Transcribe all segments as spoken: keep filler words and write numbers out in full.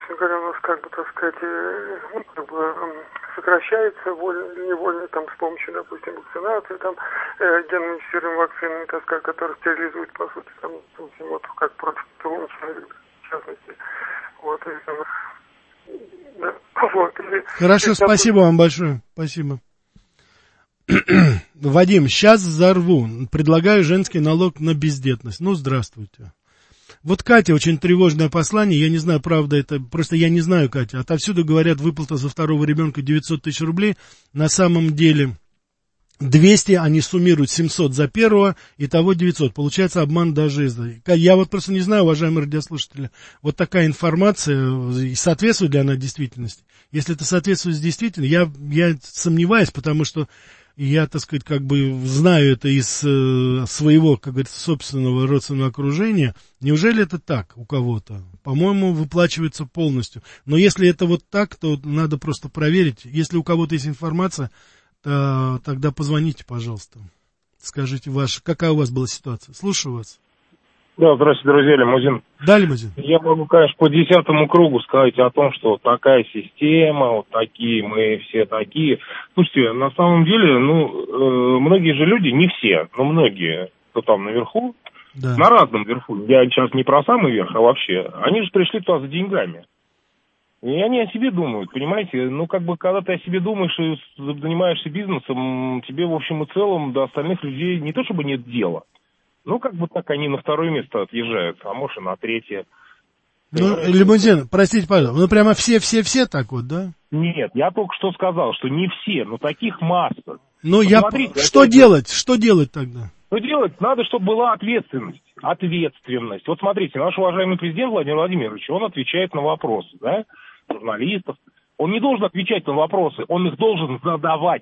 говоря, у нас, как бы, так сказать, э, ну, как бы, э, сокращается вольно или невольно, там, с помощью, допустим, вакцинации, там, э, генно-модифицированными вакцинами, так сказать, которые стерилизуют, по сути, там, вот, как против того человека, в частности. Вот, и, там, да, вот. И, Хорошо, и, спасибо там... вам большое. Спасибо. Вадим, сейчас взорву. Предлагаю женский налог на бездетность. Ну, здравствуйте. Вот Катя, очень тревожное послание, я не знаю, правда это, просто я не знаю, Катя. Отовсюду говорят, выплата за второго ребенка девятьсот тысяч рублей. На самом деле двести, они суммируют семьсот за первого, итого девятьсот. Получается обман даже из... Я вот просто не знаю, уважаемые радиослушатели, вот такая информация, соответствует ли она действительности? Если это соответствует действительности, я, я сомневаюсь, потому что я, так сказать, как бы знаю это из э, своего, как говорится, собственного родственного окружения. Неужели это так у кого-то? По-моему, выплачивается полностью. Но если это вот так, то надо просто проверить. Если у кого-то есть информация, то тогда позвоните, пожалуйста. Скажите, ваш, какая у вас была ситуация. Слушаю вас. Да, здравствуйте, друзья, Лимузин. Да, Лимузин. Я могу, конечно, по десятому кругу сказать о том, что такая система, вот такие, мы все такие. Слушайте, на самом деле, ну, э, многие же люди, не все, но многие, кто там наверху, да. На разном верху, я сейчас не про самый верх, а вообще, они же пришли туда за деньгами. И они о себе думают, понимаете? Ну, как бы, когда ты о себе думаешь и занимаешься бизнесом, тебе, в общем и целом, до остальных людей не то чтобы нет дела. Ну, как бы так они на второе место отъезжают, а может и на третье. Ну, Лимузин, простите, пожалуйста, ну прямо все-все-все так вот, да? Нет, я только что сказал, что не все, но таких масса. Ну, я... Что опять... делать? Что делать тогда? Что делать? Надо, чтобы была ответственность. Ответственность. Вот смотрите, наш уважаемый президент Владимир Владимирович, он отвечает на вопросы, да, журналистов. Он не должен отвечать на вопросы, он их должен задавать.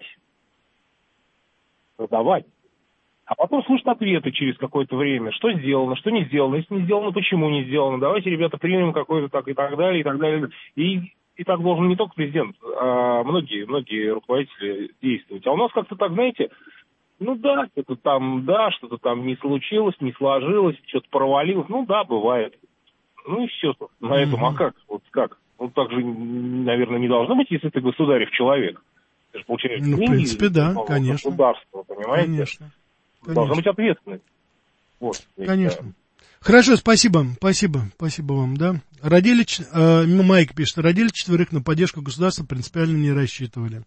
Задавать. А потом слушать ответы через какое-то время. Что сделано, что не сделано. Если не сделано, почему не сделано. Давайте, ребята, примем какой-то так и так далее, и так далее. И, и так должен не только президент, а многие, многие руководители действовать. А у нас как-то так, знаете, ну да, это там, да, что-то там не случилось, не сложилось, что-то провалилось. Ну да, бывает. Ну и все на этом. А как? Вот как? Ну так же, наверное, не должно быть, если ты государев человек. Ты же получаешь ну, деньги, в принципе, да, конечно. Государство, понимаете? Конечно. Конечно. Должна быть ответственность. Вот, конечно. Хорошо, спасибо, спасибо, спасибо вам, да. Родили, э, Майк пишет, родили четверых, на поддержку государства принципиально не рассчитывали.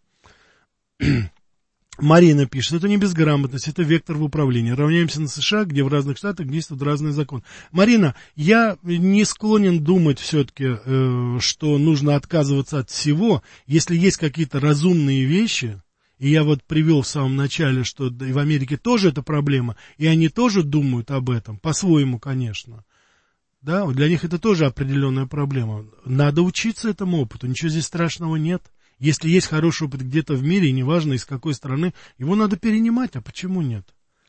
Марина пишет, это не безграмотность, это вектор в управлении. Равняемся на США, где в разных штатах действуют разные законы. Марина, я не склонен думать все-таки, э, что нужно отказываться от всего, если есть какие-то разумные вещи. И я вот привел в самом начале, что и в Америке тоже это проблема, и они тоже думают об этом, по-своему, конечно. Да, для них это тоже определенная проблема. Надо учиться этому опыту, ничего здесь страшного нет. Если есть хороший опыт где-то в мире, и неважно из какой страны, его надо перенимать, а почему нет?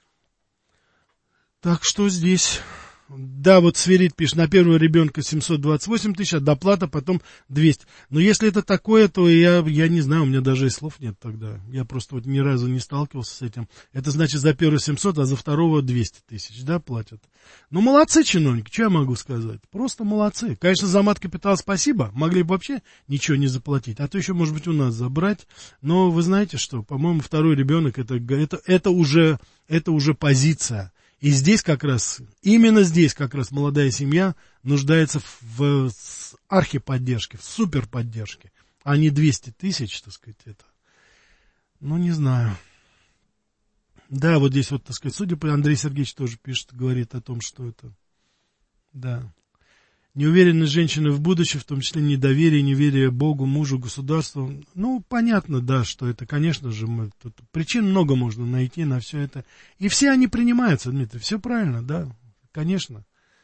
Так что здесь... Да, вот Сверид пишет, на первого ребенка семьсот двадцать восемь тысяч, а доплата потом двести. Но если это такое, то я, я не знаю, у меня даже и слов нет тогда. Я просто вот ни разу не сталкивался с этим. Это значит за первого семьсот, а за второго двести тысяч, да, платят. Ну, молодцы чиновники, что я могу сказать? Просто молодцы. Конечно, за мат-капитал спасибо, могли бы вообще ничего не заплатить. А то еще, может быть, у нас забрать. Но вы знаете что, по-моему, второй ребенок, это, это, это, уже, это уже позиция. И здесь как раз, именно здесь как раз молодая семья нуждается в, в архиподдержке, в суперподдержке, а не двести тысяч, так сказать, это. Ну, не знаю. Да, вот здесь вот, так сказать, судя по Андрей Сергеевич тоже пишет, говорит о том, что это, да. Неуверенность женщины в будущем, в том числе недоверие, неверие Богу, мужу, государству. Ну, понятно, да, что это, конечно же, мы, тут причин много можно найти на все это. И все они принимаются, Дмитрий, все правильно, да, конечно.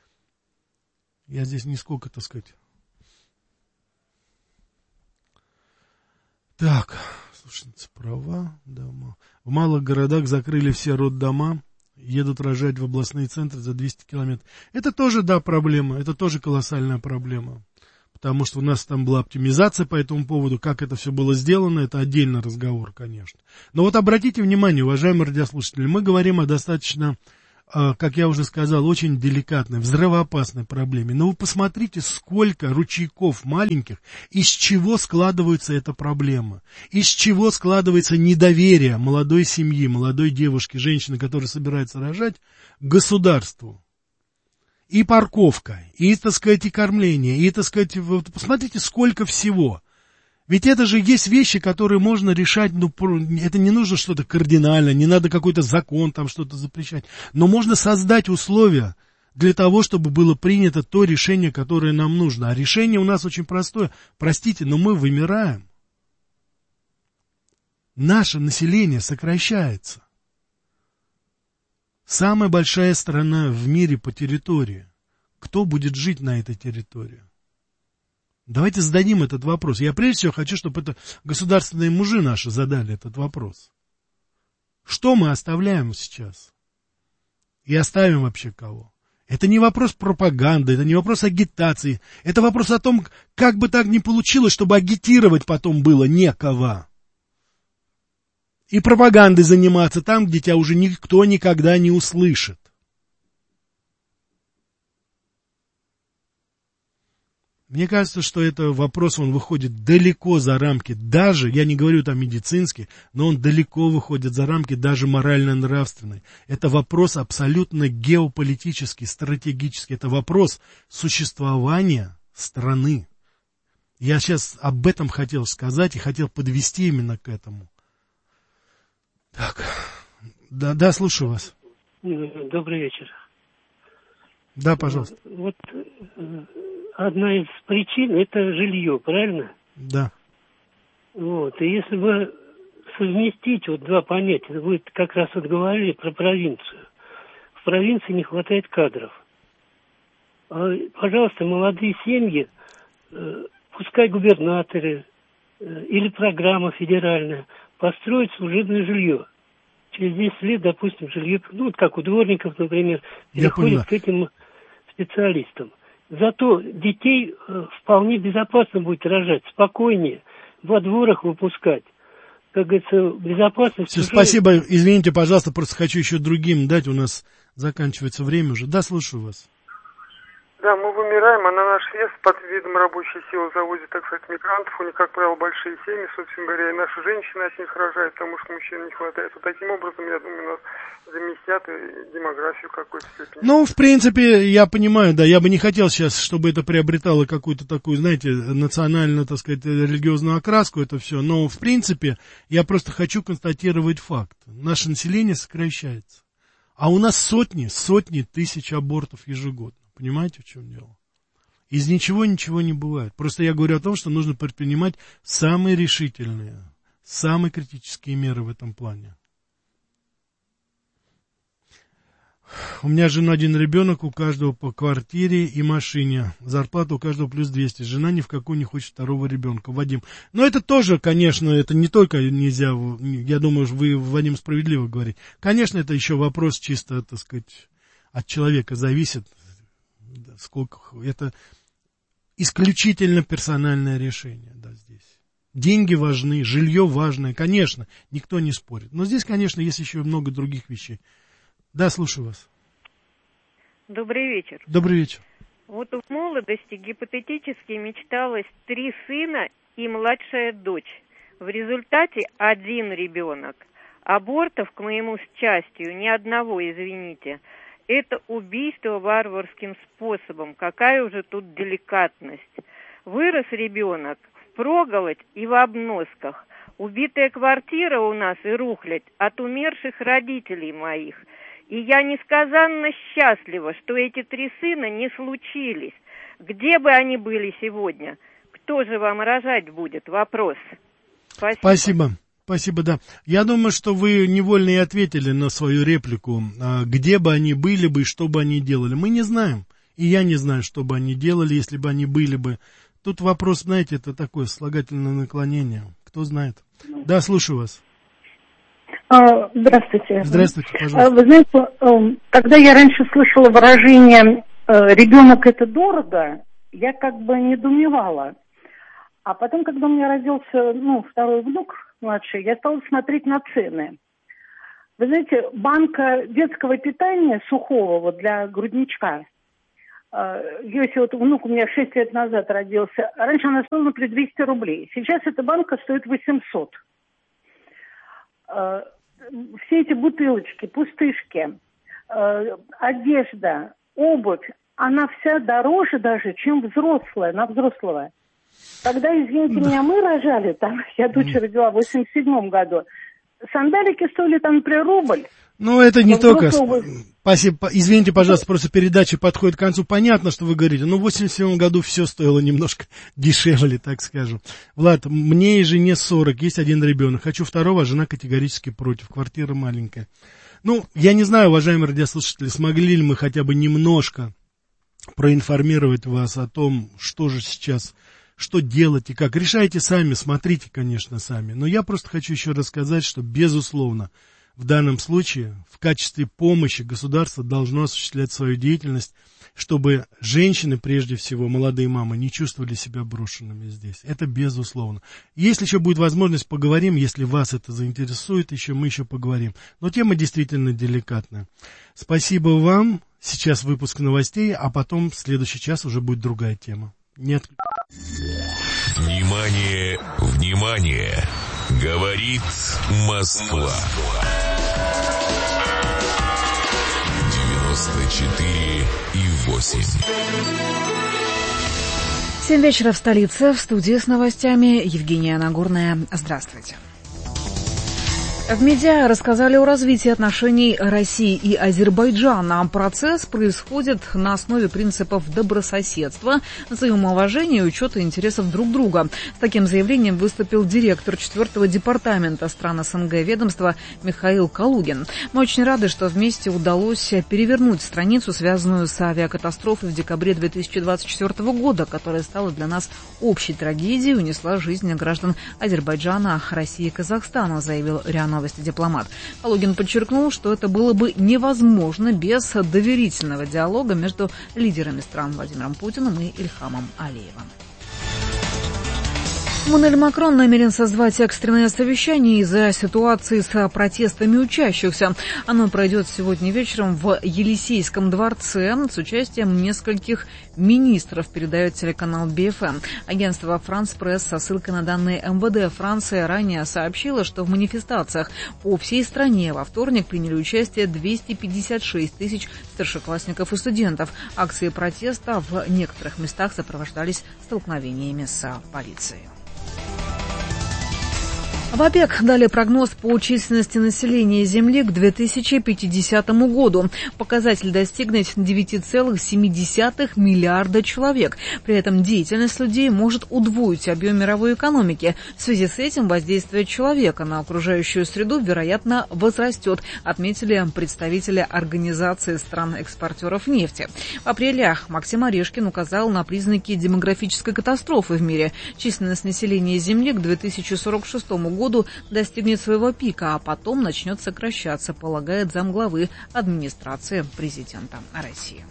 Я здесь нисколько, так сказать. Так, слушайте, права, дома. В малых городах закрыли все роддома. Едут рожать в областные центры за двести километров. Это тоже, да, проблема, это тоже колоссальная проблема. Потому что у нас там была оптимизация по этому поводу, как это все было сделано, это отдельный разговор, конечно. Но вот обратите внимание, уважаемые радиослушатели, мы говорим о достаточно как я уже сказал, очень деликатной, взрывоопасной проблеме. Но вы посмотрите, сколько ручейков маленьких, из чего складывается эта проблема, из чего складывается недоверие молодой семьи, молодой девушки, женщины, которая собирается рожать, к государству. И парковка, и, так сказать, и кормление, и, так сказать, вот посмотрите, сколько всего. Ведь это же есть вещи, которые можно решать, ну, это не нужно что-то кардинально, не надо какой-то закон там что-то запрещать. Но можно создать условия для того, чтобы было принято то решение, которое нам нужно. А решение у нас очень простое. Простите, но мы вымираем. Наше население сокращается. Самая большая страна в мире по территории. Кто будет жить на этой территории? Давайте зададим этот вопрос. Я прежде всего хочу, чтобы это государственные мужи наши задали этот вопрос. Что мы оставляем сейчас? И оставим вообще кого? Это не вопрос пропаганды, это не вопрос агитации. Это вопрос о том, как бы так ни получилось, чтобы агитировать потом было некого. И пропагандой заниматься там, где тебя уже никто никогда не услышит. Мне кажется, что это вопрос, он выходит далеко за рамки, даже, я не говорю там медицинский, но он далеко выходит за рамки даже морально-нравственной. Это вопрос абсолютно геополитический, стратегический. Это вопрос существования страны. Я сейчас об этом хотел сказать и хотел подвести именно к этому. Так, да, да, слушаю вас. Добрый вечер. Да, пожалуйста. Вот одна из причин — это жилье, правильно? Да. Вот, и если бы совместить вот два понятия, вы как раз вот говорили про провинцию. В провинции не хватает кадров. А, пожалуйста, молодые семьи, пускай губернаторы или программа федеральная, построить служебное жилье. Через десять лет, допустим, жилье, ну, вот как у дворников, например, переходит к этим специалистам. Зато детей э, вполне безопасно будет рожать, спокойнее, во дворах выпускать. Как говорится, безопасность... Все, уже... спасибо, извините, пожалуйста, просто хочу еще другим дать, у нас заканчивается время уже. Да, слушаю вас. Да, мы вымираем, а на наш вес под видом рабочей силы заводят, так сказать, мигрантов. У них, как правило, большие семьи, собственно говоря, и наши женщины от них рожают, потому что мужчин не хватает. Вот таким образом, я думаю, нас заместят и демографию в какой-то степени. Ну, в принципе, я понимаю, да, я бы не хотел сейчас, чтобы это приобретало какую-то такую, знаете, национально, так сказать, религиозную окраску, это все. Но, в принципе, я просто хочу констатировать факт. Наше население сокращается. А у нас сотни, сотни тысяч абортов ежегодно. Понимаете, в чем дело? Из ничего ничего не бывает. Просто я говорю о том, что нужно предпринимать самые решительные, самые критические меры в этом плане. У меня жена, один ребенок, у каждого по квартире и машине. Зарплата у каждого плюс двести. Жена ни в какую не хочет второго ребенка. Вадим. Но это тоже, конечно, это не только нельзя, я думаю, вы, Вадим, справедливо говорите. Конечно, это еще вопрос чисто, так сказать, от человека зависит. Сколько, это исключительно персональное решение, да, здесь. Деньги важны, жилье важное, конечно, никто не спорит. Но здесь, конечно, есть еще много других вещей. Да, слушаю вас. Добрый вечер. Добрый вечер. Вот в молодости гипотетически мечталось три сына и младшая дочь. В результате один ребенок. Абортов, к моему счастью, ни одного, извините. Это убийство варварским способом. Какая уже тут деликатность. Вырос ребенок впроголодь и в обносках. Убитая квартира у нас и рухлядь от умерших родителей моих. И я несказанно счастлива, что эти три сына не случились. Где бы они были сегодня? Кто же вам рожать будет? Вопрос. Спасибо. Спасибо. Спасибо, да. Я думаю, что вы невольно и ответили на свою реплику. Где бы они были бы и что бы они делали. Мы не знаем. И я не знаю, что бы они делали, если бы они были бы. Тут вопрос, знаете, это такое слагательное наклонение. Кто знает. Да, слушаю вас. Здравствуйте. Здравствуйте, пожалуйста. Вы знаете, когда я раньше слышала выражение «ребенок это дорого», я как бы недоумевала. А потом, когда у меня родился, ну, второй внук младший, я стала смотреть на цены. Вы знаете, банка детского питания сухого вот для грудничка, если вот внук у меня шесть лет назад родился, раньше она стоила, например, двести рублей. Сейчас эта банка стоит восемьсот. Все эти бутылочки, пустышки, одежда, обувь, она вся дороже даже, чем взрослая, на взрослого. Когда, извините меня, мы рожали, там, я дочь родила в восемьдесят седьмом году, сандалики стоили там, например, рубль. Ну, это не только... Взрослого... Спасибо. Извините, пожалуйста, просто передача подходит к концу. Понятно, что вы говорите. Но в восемьдесят седьмом году все стоило немножко дешевле, так скажем. Влад, мне и жене сорок, есть один ребенок. Хочу второго, а жена категорически против. Квартира маленькая. Ну, я не знаю, уважаемые радиослушатели, смогли ли мы хотя бы немножко проинформировать вас о том, что же сейчас, что делать и как. Решайте сами, смотрите, конечно, сами. Но я просто хочу еще раз сказать, что, безусловно, в данном случае в качестве помощи государство должно осуществлять свою деятельность, чтобы женщины, прежде всего, молодые мамы, не чувствовали себя брошенными здесь. Это безусловно. Если еще будет возможность, поговорим, если вас это заинтересует, еще мы еще поговорим. Но тема действительно деликатная. Спасибо вам. Сейчас выпуск новостей, а потом в следующий час уже будет другая тема. Нет. Внимание, внимание! Говорит Москва. девяносто четыре и восемь. Семь вечера в столице. В студии с новостями Евгения Нагорная. Здравствуйте. В медиа рассказали о развитии отношений России и Азербайджана. Процесс происходит на основе принципов добрососедства, взаимоуважения и учета интересов друг друга. С таким заявлением выступил директор четвертого департамента стран СНГ ведомства Михаил Калугин. Мы очень рады, что вместе удалось перевернуть страницу, связанную с авиакатастрофой в декабре две тысячи двадцать четвёртого года, которая стала для нас общей трагедией и унесла жизни граждан Азербайджана, России и Казахстана, заявил РИА Новости дипломат. Калугин подчеркнул, что это было бы невозможно без доверительного диалога между лидерами стран Владимиром Путиным и Ильхамом Алиевым. Эммануэль Макрон намерен созвать экстренное совещание из-за ситуации с протестами учащихся. Оно пройдет сегодня вечером в Елисейском дворце с участием нескольких министров, передает телеканал би эф эм. Агентство «Франс Пресс» со ссылкой на данные эм вэ дэ Франции ранее сообщило, что в манифестациях по всей стране во вторник приняли участие двести пятьдесят шесть тысяч старшеклассников и студентов. Акции протеста в некоторых местах сопровождались столкновениями с полицией. В ОПЕК дали прогноз по численности населения Земли к две тысячи пятидесятому году. Показатель достигнет девять целых семь десятых миллиарда человек. При этом деятельность людей может удвоить объем мировой экономики. В связи с этим воздействие человека на окружающую среду, вероятно, возрастет, отметили представители Организации стран-экспортеров нефти. В апреле Максим Орешкин указал на признаки демографической катастрофы в мире. Численность населения Земли к две тысячи сорок шестому году году достигнет своего пика, а потом начнет сокращаться, полагает замглавы администрации президента России.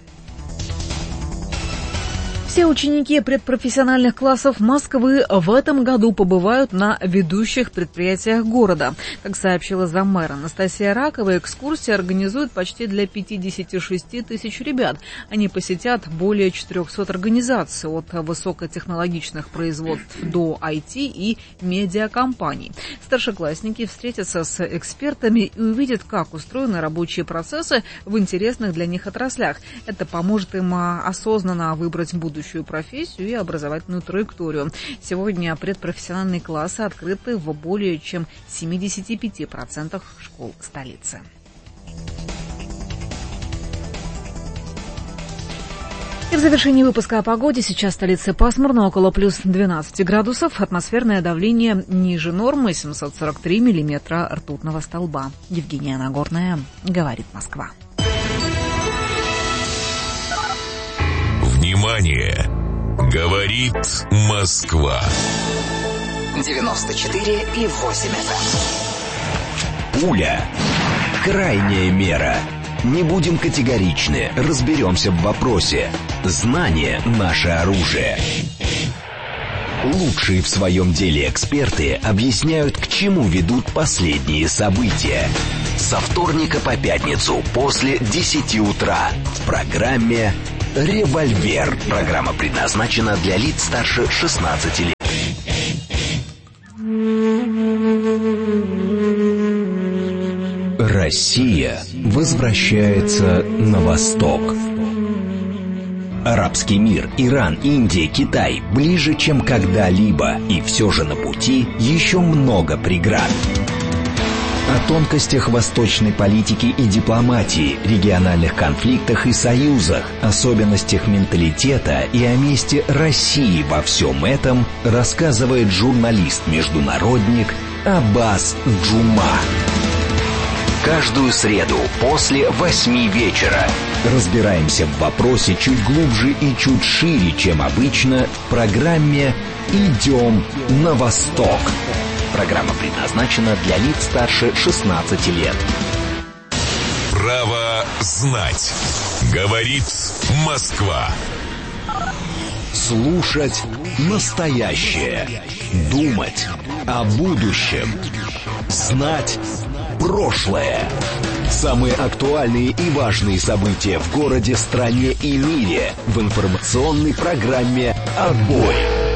Все ученики предпрофессиональных классов Москвы в этом году побывают на ведущих предприятиях города. Как сообщила заммэра Анастасия Ракова, экскурсии организуют почти для пятидесяти шести тысяч ребят. Они посетят более четырехсот организаций, от высокотехнологичных производств до ай ти и медиакомпаний. Старшеклассники встретятся с экспертами и увидят, как устроены рабочие процессы в интересных для них отраслях. Это поможет им осознанно выбрать будущее профессию и образовательную траекторию. Сегодня предпрофессиональные классы открыты в более чем семидесяти пяти процентах школ столицы. И в завершении выпуска о погоде. Сейчас в столице пасмурно, около плюс двенадцати градусов. Атмосферное давление ниже нормы, семьсот сорок три миллиметра ртутного столба. Евгения Нагорная, говорит Москва. Внимание! Говорит Москва. девяносто четыре и восемь эф эм. Пуля. Крайняя мера. Не будем категоричны, разберемся в вопросе. Знание – наше оружие. Лучшие в своем деле эксперты объясняют, к чему ведут последние события. Со вторника по пятницу после десяти утра в программе «Револьвер». Программа предназначена для лиц старше шестнадцати лет. Россия возвращается на восток. Арабский мир, Иран, Индия, Китай ближе, чем когда-либо, и все же на пути еще много преград. О тонкостях восточной политики и дипломатии, региональных конфликтах и союзах, особенностях менталитета и о месте России во всем этом рассказывает журналист-международник Аббас Джума. Каждую среду после восьми вечера разбираемся в вопросе чуть глубже и чуть шире, чем обычно, в программе «Идем на восток». Программа предназначена для лиц старше шестнадцати лет. Право знать. Говорит Москва. Слушать настоящее. Думать о будущем. Знать прошлое. Самые актуальные и важные события в городе, стране и мире в информационной программе «Отбой».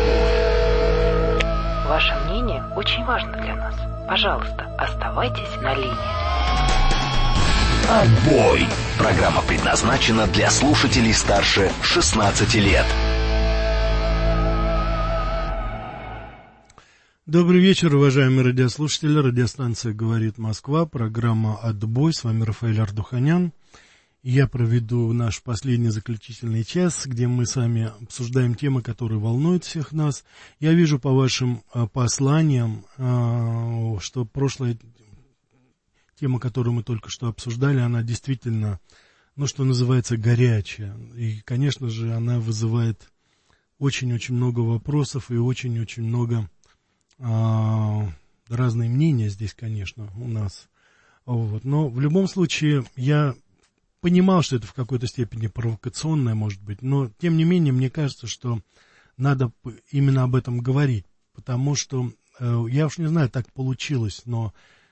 Ваше мнение очень важно для нас. Пожалуйста, оставайтесь на линии. «Отбой». Программа предназначена для слушателей старше шестнадцати лет. Добрый вечер, уважаемые радиослушатели. Радиостанция «Говорит Москва», программа «Отбой». С вами Рафаэль Ардуханян. Я проведу наш последний заключительный час, где мы с вами обсуждаем темы, которые волнуют всех нас. Я вижу по вашим а, посланиям, а, что прошлая тема, которую мы только что обсуждали, она действительно, ну, что называется, горячая. И, конечно же, она вызывает очень-очень много вопросов и очень-очень много... А, разные мнения здесь, конечно, у нас. Вот. Но в любом случае я понимал, что это в какой-то степени провокационное, может быть, но тем не менее мне кажется, что надо именно об этом говорить, потому что, я уж не знаю, так получилось, но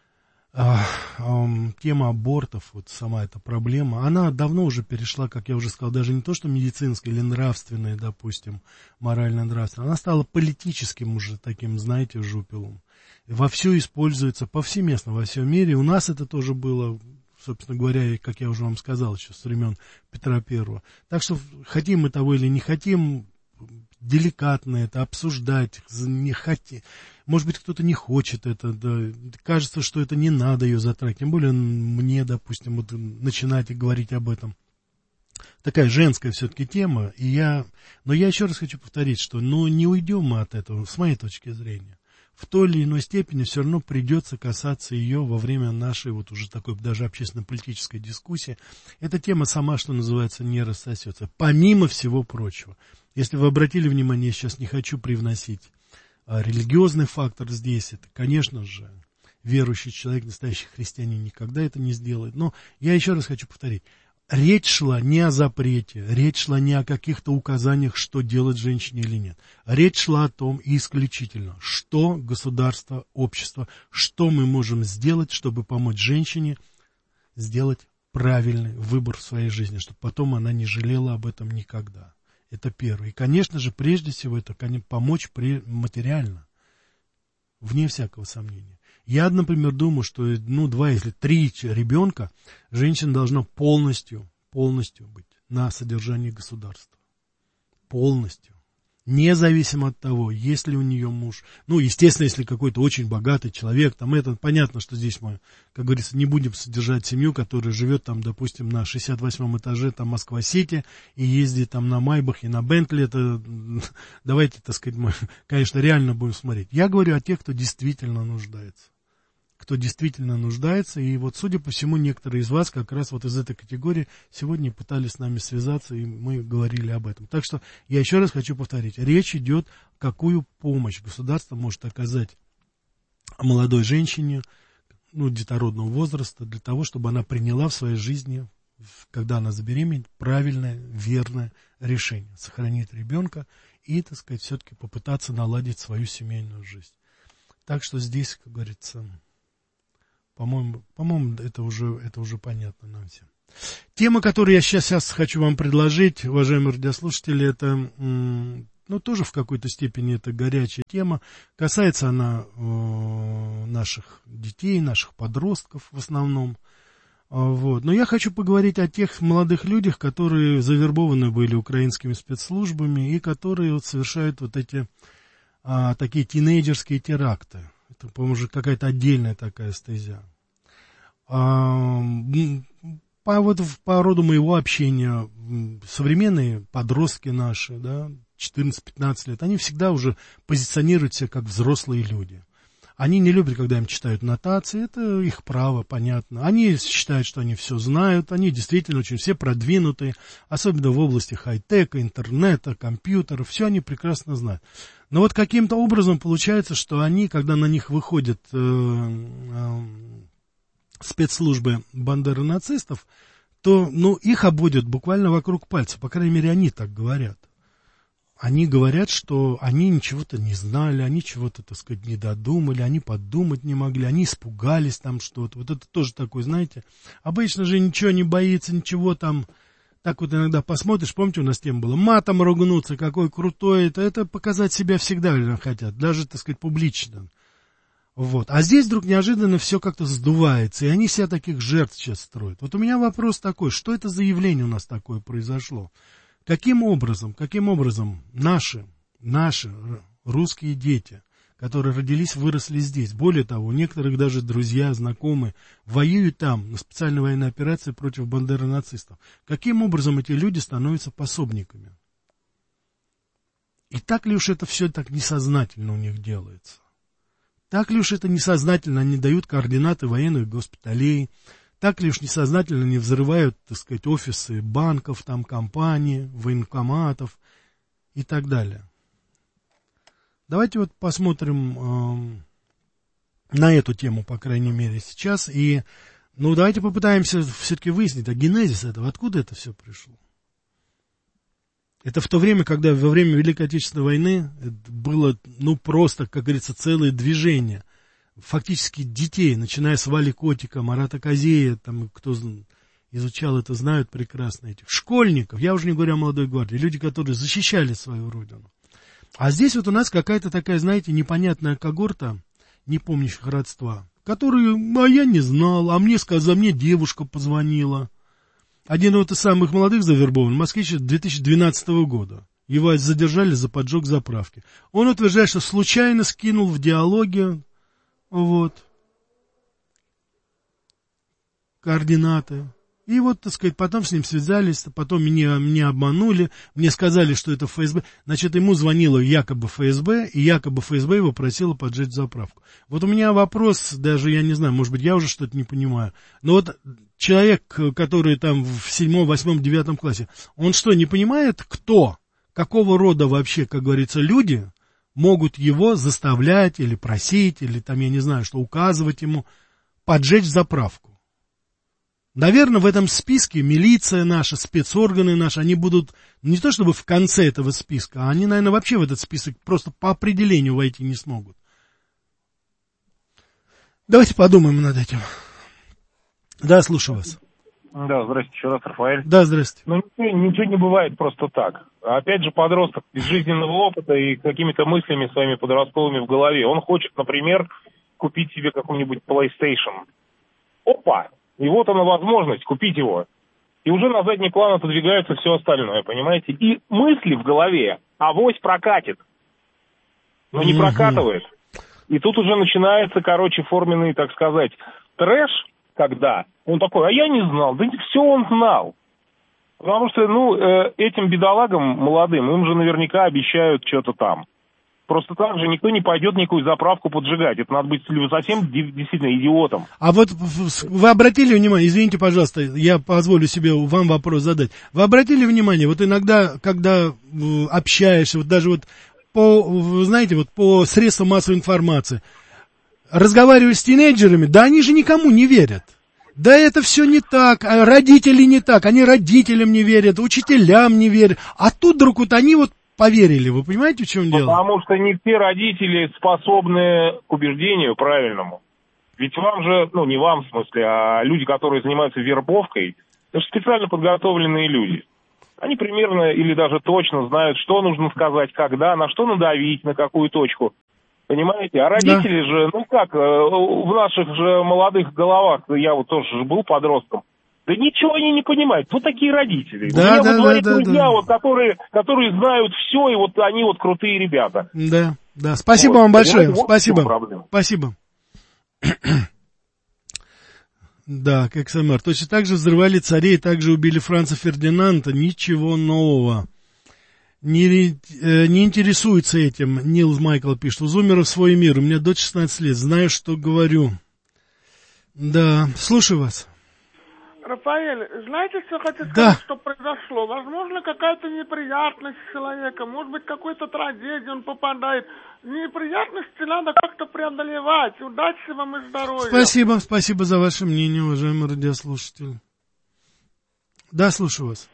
а, а, тема абортов, вот сама эта проблема, она давно уже перешла, как я уже сказал, даже не то, что медицинская или нравственная, допустим, морально-нравственная, она стала политическим уже таким, знаете, жупелом. Вовсю используется повсеместно во всем мире. У нас это тоже было, собственно говоря, как я уже вам сказал, еще с времен Петра Первого. Так что хотим мы того или не хотим, деликатно это обсуждать, не хотим. Может быть, кто-то не хочет это, да, кажется, что это не надо ее затрагивать, тем более мне, допустим, вот, начинать и говорить об этом. Такая женская все-таки тема, и я, но я еще раз хочу повторить, что ну, не уйдем мы от этого, с моей точки зрения. В той или иной степени все равно придется касаться ее во время нашей вот уже такой даже общественно-политической дискуссии. Эта тема сама, что называется, не рассосется. Помимо всего прочего, если вы обратили внимание, я сейчас не хочу привносить а, религиозный фактор здесь, это, конечно же, верующий человек, настоящий христианин никогда это не сделает. Но я еще раз хочу повторить. Речь шла не о запрете, речь шла не о каких-то указаниях, что делать женщине или нет. Речь шла о том исключительно, что государство, общество, что мы можем сделать, чтобы помочь женщине сделать правильный выбор в своей жизни, чтобы потом она не жалела об этом никогда. Это первое. И, конечно же, прежде всего, это помочь материально, вне всякого сомнения. Я, например, думаю, что, ну, два, если три ребенка, женщина должна полностью, полностью быть на содержании государства. Полностью. Независимо от того, есть ли у нее муж. Ну, естественно, если какой-то очень богатый человек, там это, понятно, что здесь мы, как говорится, не будем содержать семью, которая живет там, допустим, на шестьдесят восьмом этаже, там, Москва-Сити, и ездит там на Майбахе, на Бентли, это, давайте, так сказать, мы, конечно, реально будем смотреть. Я говорю о тех, кто действительно нуждается. Кто действительно нуждается, и вот, судя по всему, некоторые из вас как раз вот из этой категории сегодня пытались с нами связаться, и мы говорили об этом. Так что я еще раз хочу повторить, речь идет, какую помощь государство может оказать молодой женщине, ну, детородного возраста, для того, чтобы она приняла в своей жизни когда она забеременеет, правильное, верное решение. Сохранить ребенка и, так сказать, все-таки попытаться наладить свою семейную жизнь. Так что здесь, как говорится, по-моему, по-моему это, уже, это уже понятно нам всем. Тема, которую я сейчас, сейчас хочу вам предложить, уважаемые радиослушатели, это, ну, тоже в какой-то степени это горячая тема. Касается она э, наших детей, наших подростков в основном. Вот. Но я хочу поговорить о тех молодых людях, которые завербованы были украинскими спецслужбами и которые вот совершают вот эти а, такие тинейджерские теракты. Это, по-моему, уже какая-то отдельная такая стезя. А, по, вот, по роду моего общения современные подростки наши, да, четырнадцать-пятнадцать лет, они всегда уже позиционируют себя как взрослые люди. Они не любят, когда им читают нотации, это их право, понятно. Они считают, что они все знают, они действительно очень все продвинутые, особенно в области хай-тека, интернета, компьютеров, все они прекрасно знают. Но вот каким-то образом получается, что они, когда на них выходят э, э, спецслужбы бандеро-нацистов, то, ну, их обводят буквально вокруг пальца, по крайней мере, они так говорят. Они говорят, что они ничего-то не знали, они чего-то, так сказать, не додумали, они подумать не могли, они испугались там что-то. Вот это тоже такое, знаете, обычно же ничего не боится, ничего там, так вот иногда посмотришь, помните, у нас тема была, матом ругнуться, какой крутой это, это показать себя всегда хотят, даже, так сказать, публично. Вот. А здесь вдруг неожиданно все как-то сдувается, и они себя таких жертв сейчас строят. Вот у меня вопрос такой, что это за явление у нас такое произошло? Каким образом, каким образом наши, наши русские дети, которые родились, выросли здесь, более того, у некоторых даже друзья, знакомые, воюют там, на специальной военной операции против бандеро-нацистов, каким образом эти люди становятся пособниками? И так ли уж это все так несознательно у них делается? Так ли уж это несознательно они дают координаты военных госпиталей? Так ли уж несознательно не взрывают, так сказать, офисы банков, там, компаний, военкоматов и так далее. Давайте вот посмотрим э, на эту тему, по крайней мере, сейчас. И, ну, давайте попытаемся все-таки выяснить, а генезис этого, откуда это все пришло. Это в то время, когда во время Великой Отечественной войны было, ну, просто, как говорится, целое движение. Фактически детей, начиная с Вали Котика, Марата Козея, там, кто изучал это, знают прекрасно этих школьников, я уже не говорю о молодой гвардии, люди, которые защищали свою родину. А здесь вот у нас какая-то такая, знаете, непонятная когорта, не помнящих родства, которую, а я не знал, а мне сказала, мне девушка позвонила. Один вот из самых молодых завербован, москвич две тысячи двенадцатого года. Его задержали за поджог заправки. Он утверждает, что случайно скинул в диалоге вот координаты. И вот, так сказать, потом с ним связались, потом меня, меня обманули, мне сказали, что это эф эс бэ. Значит, ему звонило якобы эф эс бэ, и якобы эф эс бэ его просило поджечь заправку. Вот у меня вопрос, даже я не знаю, может быть, я уже что-то не понимаю. Но вот человек, который там в седьмом, восьмом, девятом классе, он что, не понимает, кто, какого рода вообще, как говорится, люди могут его заставлять или просить, или там, я не знаю, что указывать ему, поджечь заправку. Наверное, в этом списке милиция наша, спецорганы наши, они будут не то чтобы в конце этого списка, а они, наверное, вообще в этот список просто по определению войти не смогут. Давайте подумаем над этим. Да, слушаю вас. Да, здрасте, еще раз, Рафаэль. Да, здрасте. Ну, ничего, ничего не бывает просто так. Опять же, подросток без жизненного опыта и какими-то мыслями своими подростковыми в голове. Он хочет, например, купить себе какой-нибудь PlayStation. Опа! И вот она возможность купить его. И уже на задний план отодвигается все остальное, понимаете? И мысли в голове, авось прокатит. Но не mm-hmm. прокатывает. И тут уже начинается, короче, форменный, так сказать, трэш, когда он такой, а я не знал. Да все он знал. Потому что, ну, э, этим бедолагам молодым, им же наверняка обещают что-то там. Просто так же никто не пойдет никакую заправку поджигать. Это надо быть совсем действительно идиотом. А вот вы обратили внимание, извините, пожалуйста, я позволю себе вам вопрос задать. Вы обратили внимание, вот иногда, когда общаешься, вот даже вот по, знаете, вот по средствам массовой информации, разговариваешь с тинейджерами, да они же никому не верят. Да это все не так, а родители не так, они родителям не верят, учителям не верят, а тут вдруг вот они вот поверили, вы понимаете, в чем дело? Потому что не все родители способны к убеждению правильному. Ведь вам же, ну не вам в смысле, а люди, которые занимаются вербовкой, это же специально подготовленные люди. Они примерно или даже точно знают, что нужно сказать, когда, на что надавить, на какую точку. Понимаете? А родители да. же, ну как, в наших же молодых головах, я вот тоже был подростком, да ничего они не понимают. Вот такие родители. Да, У меня да, во дворе да, друзья, да. вот, которые, которые знают все, и вот они вот крутые ребята. Да, да. Спасибо вот. вам большое. Вот Спасибо. Спасибо. Да, как СМР. Точно так же взрывали царей, также убили Франца Фердинанда. Ничего нового. Не, э, не интересуется этим. Нил Майкл пишет. У зумеров свой мир. У меня дочь шестнадцать лет. Знаю, что говорю. Да, слушаю вас. Рафаэль, знаете, что хочу сказать, да. что произошло? Возможно, какая-то неприятность человека, может быть, какой-то трагедии он попадает. Неприятности надо как-то преодолевать. Удачи вам и здоровья. Спасибо, спасибо за ваше мнение, уважаемый радиослушатель. Да, слушаю вас.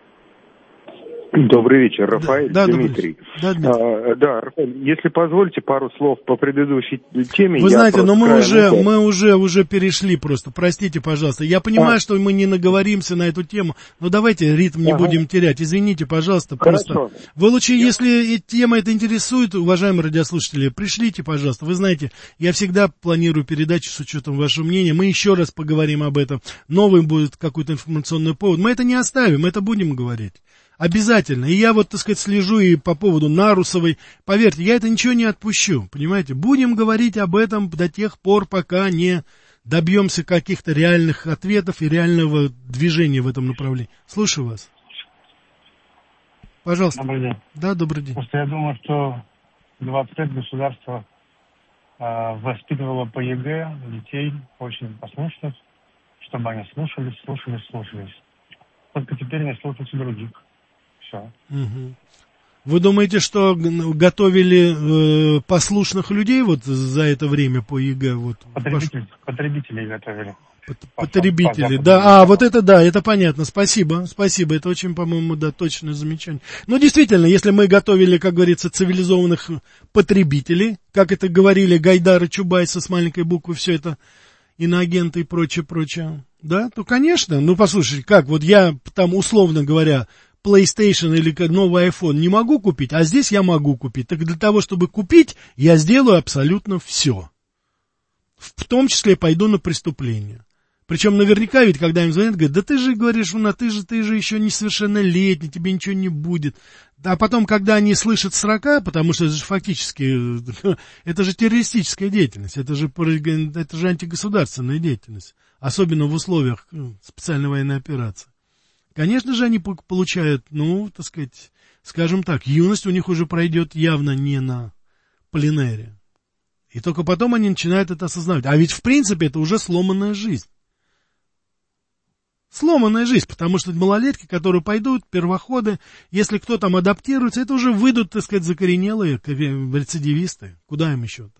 Добрый вечер, Рафаэль, да, Дмитрий. Да, а, да, Рафаэль, если позволите пару слов по предыдущей теме. Вы я знаете, но мы уже, крайне... мы уже, уже перешли просто, простите, пожалуйста. Я понимаю, а. что мы не наговоримся на эту тему, но давайте ритм не ага. будем терять. Извините, пожалуйста, просто. Хорошо. Вы лучше, я... если тема это интересует, уважаемые радиослушатели, пришлите, пожалуйста. Вы знаете, я всегда планирую передачу с учетом вашего мнения. Мы еще раз поговорим об этом. Новый будет какой-то информационный повод. Мы это не оставим, мы это будем говорить. Обязательно. И я вот, так сказать, слежу и по поводу Нарусовой. Поверьте, я это ничего не отпущу, понимаете. Будем говорить об этом до тех пор, пока не добьемся каких-то реальных ответов и реального движения в этом направлении. Слушаю вас. Пожалуйста. Добрый день. Да, добрый день. Просто я думаю, что двадцать лет государство э, воспитывало по ЕГЭ детей очень послушных, чтобы они слушались, слушались, слушались. Только теперь не слушаются других. Угу. Вы думаете, что готовили э, послушных людей вот за это время по ЕГЭ? Вот, Потребитель, пош... Потребителей готовили. Потребители, по, да, а, вот это да, это понятно, спасибо, спасибо, это очень, по-моему, да, точное замечание. Но действительно, если мы готовили, как говорится, цивилизованных потребителей, как это говорили Гайдар и Чубайса с маленькой буквы, все это, иноагенты и прочее, прочее, да, то, конечно, ну, послушайте, как, вот я там, условно говоря, PlayStation или новый iPhone не могу купить, а здесь я могу купить. Так для того, чтобы купить, я сделаю абсолютно все. В том числе пойду на преступление. Причем наверняка ведь, когда им звонят, говорят, да ты же, говоришь, ну, ты же, ты же еще несовершеннолетний, тебе ничего не будет. А потом, когда они слышат срока, потому что это же фактически, это же террористическая деятельность, это же, это же антигосударственная деятельность, особенно в условиях специальной военной операции. Конечно же, они получают, ну, так сказать, скажем так, юность у них уже пройдет явно не на пленэре. И только потом они начинают это осознавать. А ведь, в принципе, это уже сломанная жизнь. Сломанная жизнь, потому что малолетки, которые пойдут, первоходы, если кто там адаптируется, это уже выйдут, так сказать, закоренелые рецидивисты. Куда им еще-то?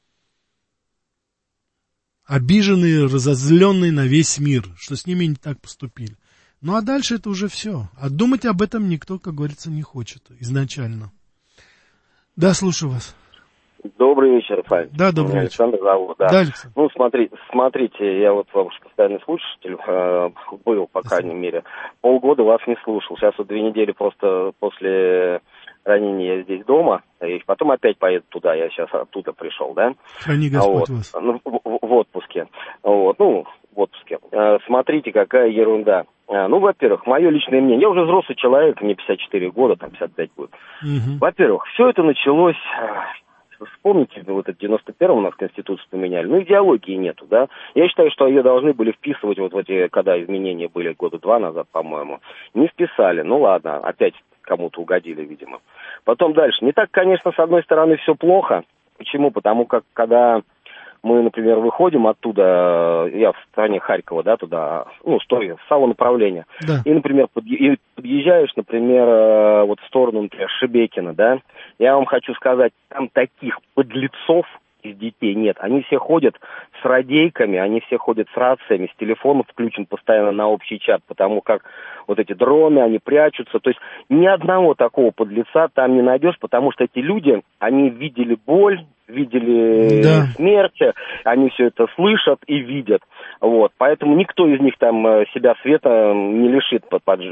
Обиженные, разозленные на весь мир, что с ними не так поступили. Ну, а дальше это уже все. А думать об этом никто, как говорится, не хочет изначально. Да, слушаю вас. Добрый вечер, Рафаэль. Да, добрый Меня вечер. Александр зовут, да. Да, Александр. Ну, смотри, смотрите, я вот ваш постоянный слушатель э, был, по крайней мере. Полгода вас не слушал. Сейчас вот две недели просто после ранения я здесь дома, и потом опять поеду туда. Я сейчас оттуда пришел, да. Храни Господь вот. вас. Ну, в, в, в отпуске. Вот, ну, в отпуске. Э, смотрите, какая ерунда. А, ну, во-первых, мое личное мнение. Я уже взрослый человек, мне пятьдесят четыре года, там пятьдесят пять будет. Угу. Во-первых, все это началось... Вспомните, вот это в девяносто первом у нас Конституцию поменяли. Ну, идеологии нету, да. Я считаю, что ее должны были вписывать вот в эти, когда изменения были года два назад, по-моему. Не вписали. Ну, ладно, опять кому-то угодили, видимо. Потом дальше. Не так, конечно, с одной стороны, все плохо. Почему? Потому как, когда мы, например, выходим оттуда, я в стране Харькова, да, туда, ну, стой, с того направления. Да. И, например, подъезжаешь, например, вот в сторону, например, Шебекина, да. Я вам хочу сказать, там таких подлецов из детей нет. Они все ходят с радейками, они все ходят с рациями, с телефоном включен постоянно на общий чат, потому как вот эти дроны, они прячутся. То есть ни одного такого подлеца там не найдешь, потому что эти люди, они видели боль, видели да. смерть, они все это слышат и видят. Вот. Поэтому никто из них там себя света не лишит под, под,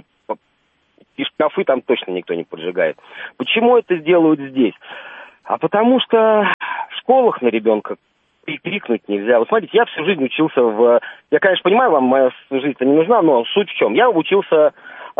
и шкафы там точно никто не поджигает. Почему это делают здесь? А потому что в школах на ребенка крикнуть нельзя. Вот смотрите, я всю жизнь учился в... Я, конечно, понимаю, вам моя жизнь-то не нужна, но суть в чем? Я учился э,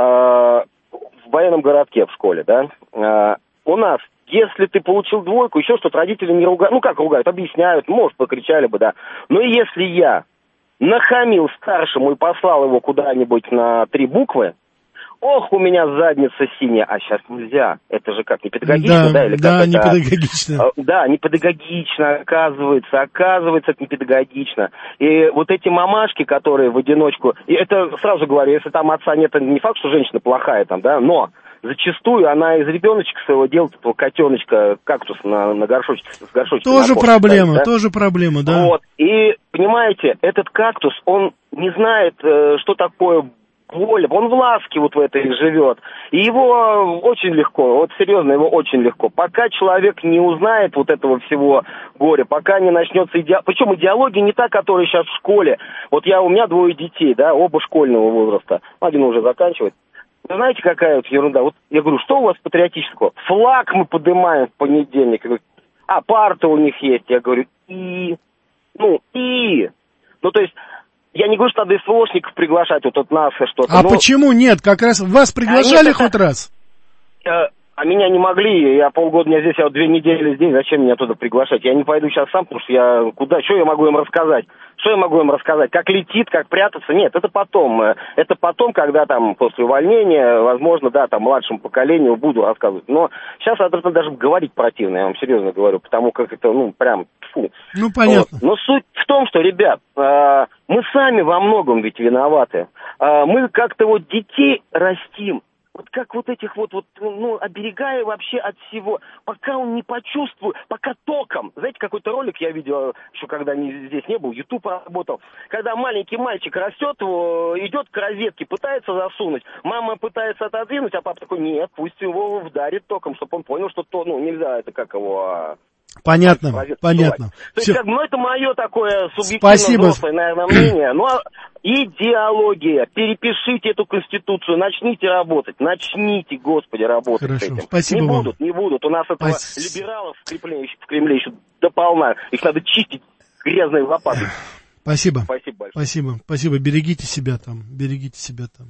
в военном городке в школе, да. Э, у нас, если ты получил двойку, еще что-то, родители не ругают. Ну, как ругают? Объясняют, может, покричали бы, да. Но если я нахамил старшему и послал его куда-нибудь на три буквы, ох, у меня задница синяя, а сейчас нельзя. Это же как, не педагогично, да? Да, или да как не это? педагогично. Да, не педагогично, оказывается, оказывается, это не педагогично. И вот эти мамашки, которые в одиночку, и это сразу говорю, если там отца нет, это не факт, что женщина плохая там, да, но зачастую она из ребеночка своего делает этого котеночка, кактус на, на горшочке, с горшочком. Тоже на проблема, ставит, да? тоже проблема, да. Вот, и, понимаете, этот кактус, он не знает, что такое боль, он в ласке вот в этой живет, и его очень легко, вот серьезно, его очень легко. Пока человек не узнает вот этого всего горя, пока не начнется идеология, причем идеология не та, которая сейчас в школе. Вот я, у меня двое детей, да, оба школьного возраста, один уже заканчивает. Вы знаете, какая вот ерунда? Вот я говорю, что у вас патриотического? Флаг мы поднимаем в понедельник. Я говорю, а парта у них есть. Я говорю, и, ну, и, ну, то есть, я не говорю, что надо СВОшников приглашать, вот от нас и что-то. А но... почему нет? Как раз вас приглашали а хоть это... раз? А меня не могли, я полгода не здесь, я вот две недели здесь, зачем меня туда приглашать? Я не пойду сейчас сам, потому что я куда, что я могу им рассказать? Что я могу им рассказать? Как летит, как прятаться? Нет, это потом. Это потом, когда там после увольнения, возможно, да, там младшему поколению буду рассказывать. Но сейчас это даже говорить противно, я вам серьезно говорю, потому как это, ну, прям, фу. Ну, понятно. Вот. Но суть в том, что, ребят, э, мы сами во многом ведь виноваты. Э, мы как-то вот детей растим. Вот как вот этих вот, вот, ну, оберегая вообще от всего, пока он не почувствует, пока током. Знаете, какой-то ролик я видел, еще когда не, здесь не был, YouTube работал, когда маленький мальчик растет, идет к розетке, пытается засунуть, мама пытается отодвинуть, а папа такой, нет, пусть его вдарит током, чтобы он понял, что то, ну, нельзя, это как его... Понятно, понятно. То есть, как, ну, это мое такое субъективное, взрослое, наверное, мнение. Ну, а идеология. Перепишите эту конституцию, начните работать. Начните, Господи, работать. Хорошо. С этим. Спасибо не вам. будут, не будут. У нас этого Спас... либералов в Кремле, в Кремле еще дополна. Их надо чистить грязной лопатой. Спасибо. Спасибо большое. Спасибо, спасибо. Берегите себя там, берегите себя там.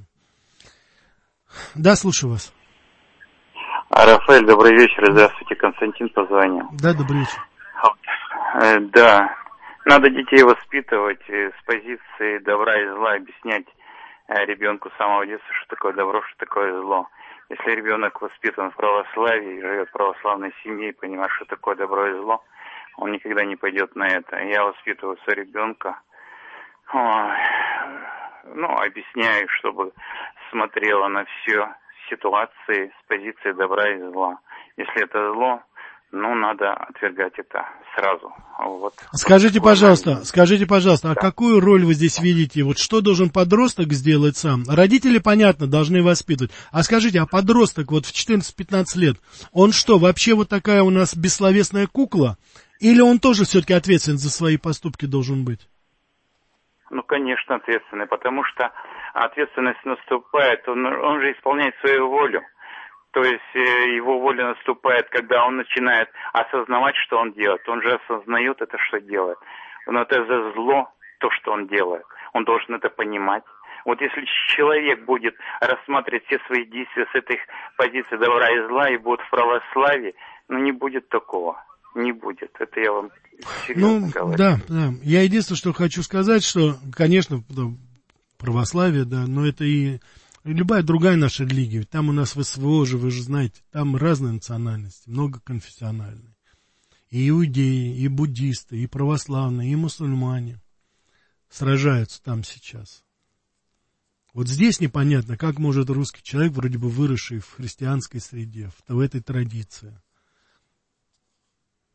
Да, слушаю вас. Рафаэль, добрый вечер. Здравствуйте, Константин позвонил. Да, добрый вечер. Э, да, надо детей воспитывать с позиции добра и зла, объяснять э, ребенку с самого детства, что такое добро, что такое зло. Если ребенок воспитан в православии, живет в православной семье и понимает, что такое добро и зло, он никогда не пойдет на это. Я воспитываю своего ребенка, ой, ну, объясняю, чтобы смотрела на все ситуации с позиции добра и зла. Если это зло, ну, надо отвергать это сразу. Вот. Скажите, пожалуйста, скажите, пожалуйста, да. А какую роль вы здесь видите? Вот что должен подросток сделать сам? Родители, понятно, должны воспитывать. А скажите, а подросток вот в четырнадцать-пятнадцать лет, он что, вообще вот такая у нас бессловесная кукла? Или он тоже все-таки ответственен за свои поступки должен быть? Ну, конечно, ответственный, потому что ответственность наступает, он, он же исполняет свою волю. То есть э, его воля наступает, когда он начинает осознавать, что он делает. Он же осознает это, что делает. Но это за зло, то, что он делает. Он должен это понимать. Вот если человек будет рассматривать все свои действия с этой позиции добра и зла и будет в православии, ну, не будет такого. Не будет. Это я вам серьезно ну, говорю. Да, да. Я единственное, что хочу сказать, что, конечно, православие, да, но это и любая другая наша религия. Там у нас в СВО же, вы же знаете, там разные национальности, многоконфессиональные. И иудеи, и буддисты, и православные, и мусульмане сражаются там сейчас. Вот здесь непонятно, как может русский человек, вроде бы выросший в христианской среде, в, в этой традиции,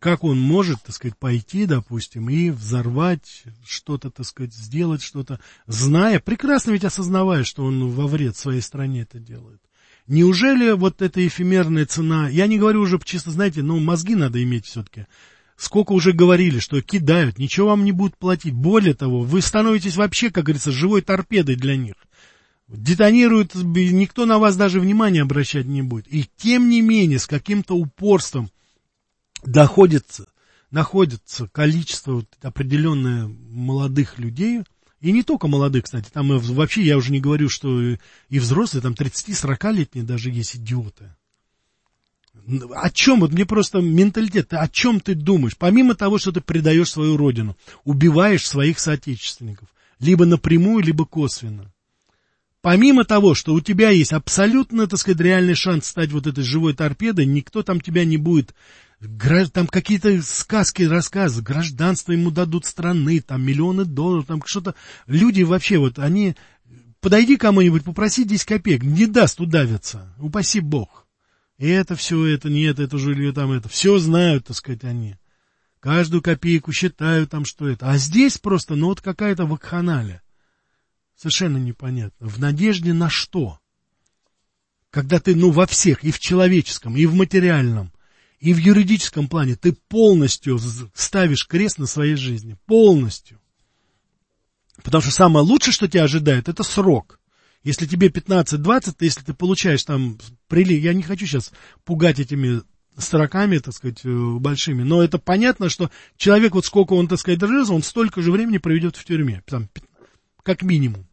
как он может, так сказать, пойти, допустим, и взорвать что-то, так сказать, сделать что-то, зная, прекрасно ведь осознавая, что он во вред своей стране это делает. Неужели вот эта эфемерная цена, я не говорю уже чисто, знаете, ну, мозги надо иметь все-таки. Сколько уже говорили, что кидают, ничего вам не будут платить. Более того, вы становитесь вообще, как говорится, живой торпедой для них. Детонируют, никто на вас даже внимания обращать не будет. И тем не менее, с каким-то упорством доходится, находится количество вот определенное молодых людей, и не только молодых, кстати, там и вообще, я уже не говорю, что и, и взрослые, там тридцати-сорокалетние даже есть идиоты. О чем? Вот мне просто менталитет, о чем ты думаешь? Помимо того, что ты предаешь свою родину, убиваешь своих соотечественников, либо напрямую, либо косвенно. Помимо того, что у тебя есть абсолютно, так сказать, реальный шанс стать вот этой живой торпедой, никто там тебя не будет, там какие-то сказки, рассказы, гражданство ему дадут страны, там миллионы долларов, там что-то. Люди вообще вот, они, подойди кому-нибудь, попроси десять копеек, не даст, удавятся, упаси Бог. И это все, это нет, это жилье там, это, все знают, так сказать, они. Каждую копейку считают там, что это. А здесь просто, ну вот какая-то вакханалия. Совершенно непонятно. В надежде на что? Когда ты, ну, во всех, и в человеческом, и в материальном, и в юридическом плане, ты полностью ставишь крест на своей жизни. Полностью. Потому что самое лучшее, что тебя ожидает, это срок. Если тебе пятнадцать-двадцать, если ты получаешь там прилив, я не хочу сейчас пугать этими строками, так сказать, большими, но это понятно, что человек, вот сколько он, так сказать, держится, он столько же времени проведет в тюрьме, там, как минимум.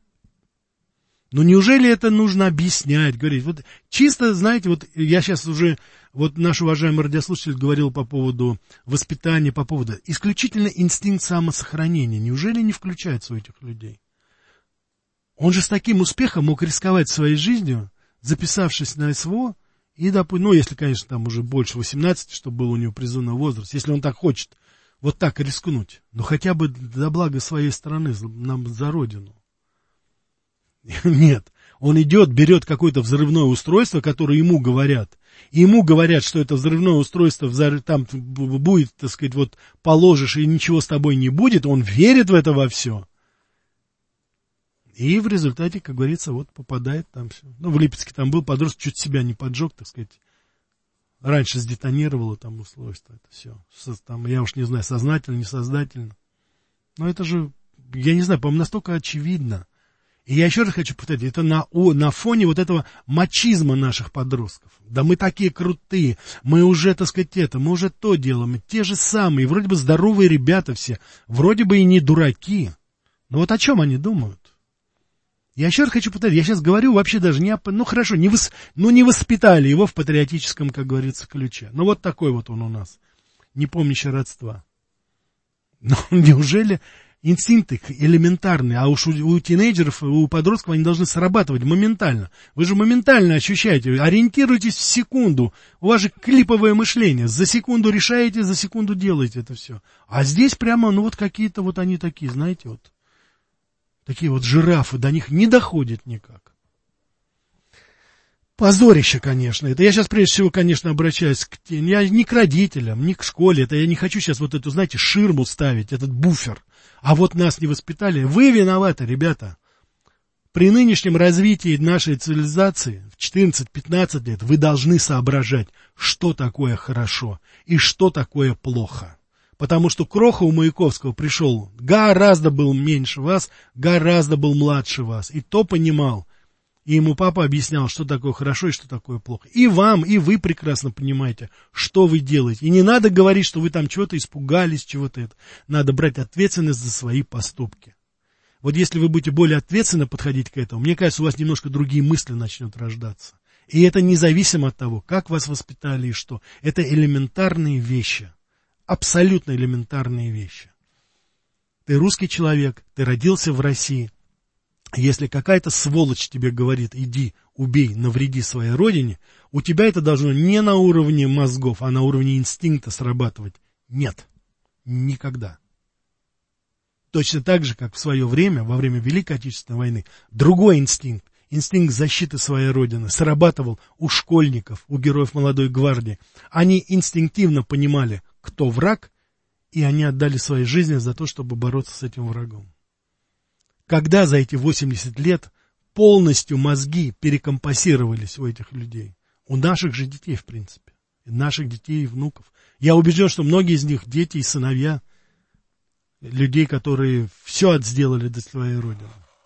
Но неужели это нужно объяснять, говорить? Вот чисто, знаете, вот я сейчас уже, вот наш уважаемый радиослушатель говорил по поводу воспитания, по поводу исключительно инстинкт самосохранения. Неужели не включается у этих людей? Он же с таким успехом мог рисковать своей жизнью, записавшись на СВО, и, допустим, ну, если, конечно, там уже больше восемнадцати, чтобы был у него призывной возраст, если он так хочет, вот так рискнуть, но хотя бы для блага своей страны, нам за родину. Нет, он идет, берет какое-то взрывное устройство, которое ему говорят, и ему говорят, что это взрывное устройство взорв... там будет, так сказать, вот положишь, и ничего с тобой не будет, он верит в это во все. И в результате, как говорится, вот попадает там все. Ну, в Липецке там был подросток, чуть себя не поджег, так сказать. Раньше сдетонировало там устройство, это все. Там, я уж не знаю, сознательно, несознательно. Но это же, я не знаю, по-моему, настолько очевидно. И я еще раз хочу повторить, это на, о, на фоне вот этого мачизма наших подростков. Да мы такие крутые, мы уже, так сказать, это, мы уже то делаем, мы те же самые, вроде бы здоровые ребята все, вроде бы и не дураки. Но вот о чем они думают? Я еще раз хочу повторить, я сейчас говорю вообще даже не о... Ну, хорошо, не вос, ну, не воспитали его в патриотическом, как говорится, ключе. Ну, вот такой вот он у нас, не помнящий родства. Ну, неужели инстинкты элементарные, а уж у, у тинейджеров, у подростков они должны срабатывать моментально. Вы же моментально ощущаете, ориентируйтесь в секунду. У вас же клиповое мышление. За секунду решаете, за секунду делаете это все. А здесь прямо, ну, вот какие-то вот они такие, знаете, вот. Такие вот жирафы, до них не доходит никак. Позорище, конечно. Это я сейчас прежде всего, конечно, обращаюсь к тем, я не к родителям, не к школе. Это я не хочу сейчас вот эту, знаете, ширму ставить, этот буфер. А вот нас не воспитали. Вы виноваты, ребята. При нынешнем развитии нашей цивилизации в четырнадцать-пятнадцать лет вы должны соображать, что такое хорошо и что такое плохо. Потому что Кроха у Маяковского пришел, гораздо был меньше вас, гораздо был младше вас. И то понимал. И ему папа объяснял, что такое хорошо и что такое плохо. И вам, и вы прекрасно понимаете, что вы делаете. И не надо говорить, что вы там чего-то испугались, чего-то это. Надо брать ответственность за свои поступки. Вот если вы будете более ответственно подходить к этому, мне кажется, у вас немножко другие мысли начнут рождаться. И это независимо от того, как вас воспитали и что. Это элементарные вещи. Абсолютно элементарные вещи. Ты русский человек, ты родился в России. Если какая-то сволочь тебе говорит, иди, убей, навреди своей родине, у тебя это должно не на уровне мозгов, а на уровне инстинкта срабатывать. Нет, никогда. Точно так же, как в свое время, во время Великой Отечественной войны, другой инстинкт, инстинкт защиты своей родины, срабатывал у школьников, у героев молодой гвардии. Они инстинктивно понимали, кто враг, и они отдали свои жизни за то, чтобы бороться с этим врагом. Когда за эти восемьдесят лет полностью мозги перекомпасировались у этих людей? У наших же детей, в принципе. И наших детей и внуков. Я убежден, что многие из них дети и сыновья людей, которые все сделали для своей родины.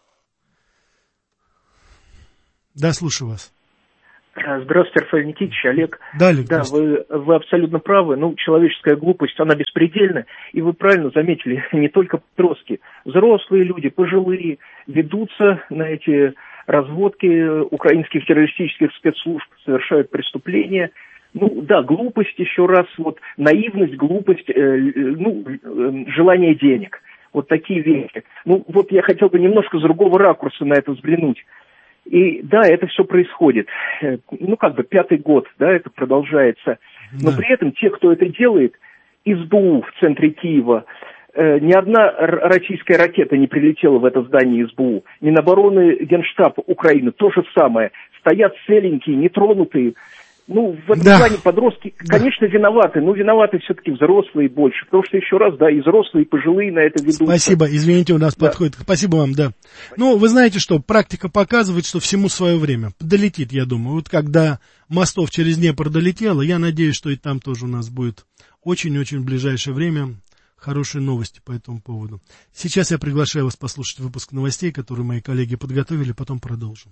Да, слушаю вас. Здравствуйте, Рафаэль Никитич, Олег. Да, Олег, да вы, вы абсолютно правы. Ну, человеческая глупость, она беспредельна. И вы правильно заметили, не только подростки. Взрослые люди, пожилые, ведутся на эти разводки украинских террористических спецслужб, совершают преступления. Ну, да, глупость, еще раз, вот, наивность, глупость, э, ну, э, желание денег. Вот такие вещи. Ну, вот я хотел бы немножко с другого ракурса на это взглянуть. И да, это все происходит, ну как бы пятый год, да, это продолжается, но да. При этом те, кто это делает, из СБУ в центре Киева, э, ни одна российская ракета не прилетела в это здание СБУ, Минобороны, Генштаб Украины, то же самое, стоят целенькие, нетронутые. Ну, в этом да. плане подростки, конечно, виноваты, но виноваты все-таки взрослые больше, потому что, еще раз, да, и взрослые, и пожилые на это ведутся. Спасибо, извините, у нас да. подходит. Спасибо вам, да. Ну, вы знаете что, практика показывает, что всему свое время. Долетит, я думаю. Вот когда мостов через Днепр долетело, я надеюсь, что и там тоже у нас будет очень-очень в ближайшее время хорошие новости по этому поводу. Сейчас я приглашаю вас послушать выпуск новостей, которые мои коллеги подготовили, потом продолжим.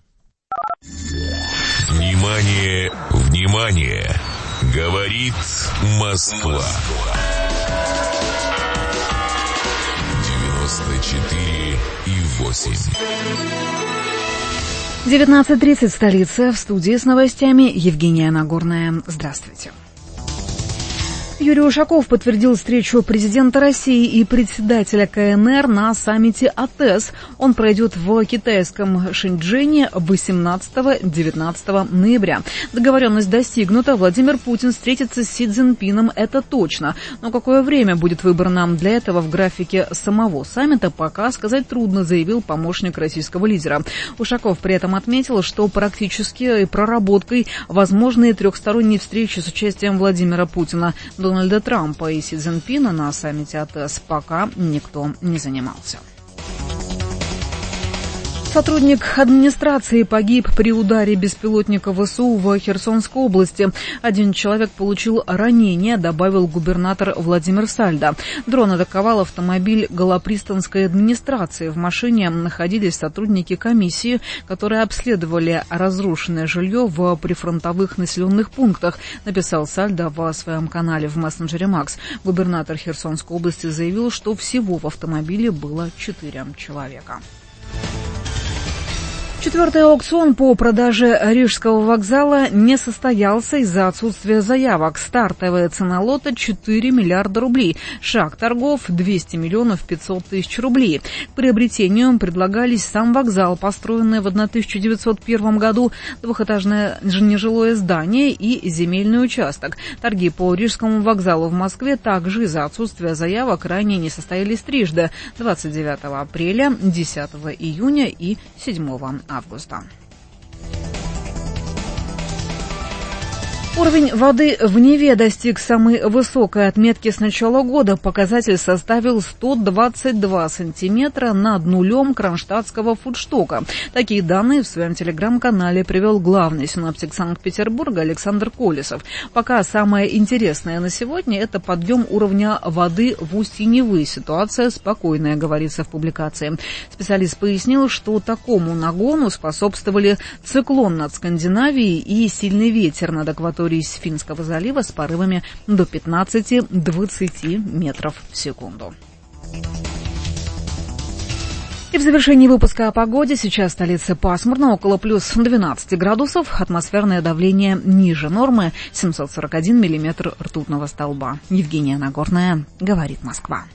Внимание, внимание! Говорит Москва. девяносто четыре и восемь. девятнадцать тридцать, столица. В студии с новостями Евгения Нагорная. Здравствуйте. Юрий Ушаков подтвердил встречу президента России и председателя КНР на саммите АТЭС. Он пройдет в китайском Шэньчжэне восемнадцатого-девятнадцатого ноября. Договоренность достигнута. Владимир Путин встретится с Си Цзиньпином, это точно. Но какое время будет выбрано для этого в графике самого саммита, пока сказать трудно, заявил помощник российского лидера. Ушаков при этом отметил, что практически проработкой возможные трехсторонние встречи с участием Владимира Путина, Дональда Трампа и Си Цзиньпина на саммите АТЭС пока никто не занимался. Сотрудник администрации погиб при ударе беспилотника ВСУ в Херсонской области. Один человек получил ранение, добавил губернатор Владимир Сальдо. Дрон атаковал автомобиль Голопристанской администрации. В машине находились сотрудники комиссии, которые обследовали разрушенное жилье в прифронтовых населенных пунктах, написал Сальдо в своем канале в мессенджере Макс. Губернатор Херсонской области заявил, что всего в автомобиле было четыре человека. Четвертый аукцион по продаже Рижского вокзала не состоялся из-за отсутствия заявок. Стартовая цена лота четыре миллиарда рублей. Шаг торгов двести миллионов пятьсот тысяч рублей. К приобретению предлагались сам вокзал, построенный в тысяча девятьсот первом году, двухэтажное нежилое здание и земельный участок. Торги по Рижскому вокзалу в Москве также из-за отсутствия заявок ранее не состоялись трижды: двадцать девятого апреля, десятого июня и седьмого августа. Уровень воды в Неве достиг самой высокой отметки с начала года. Показатель составил сто двадцать два сантиметра над нулем кронштадтского фудштока. Такие данные в своем телеграм-канале привел главный синоптик Санкт-Петербурга Александр Колесов. Пока самое интересное на сегодня – это подъем уровня воды в устье Невы. Ситуация спокойная, говорится в публикации. Специалист пояснил, что такому нагону способствовали циклон над Скандинавией и сильный ветер над акваторией из Финского залива с порывами до пятнадцати-двадцати метров в секунду. И в завершении выпуска о погоде. Сейчас в столице пасмурно, около плюс двенадцати градусов. Атмосферное давление ниже нормы, семьсот сорок один миллиметр ртутного столба. Евгения Нагорная, говорит Москва.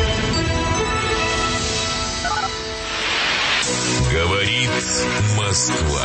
Говорит Москва.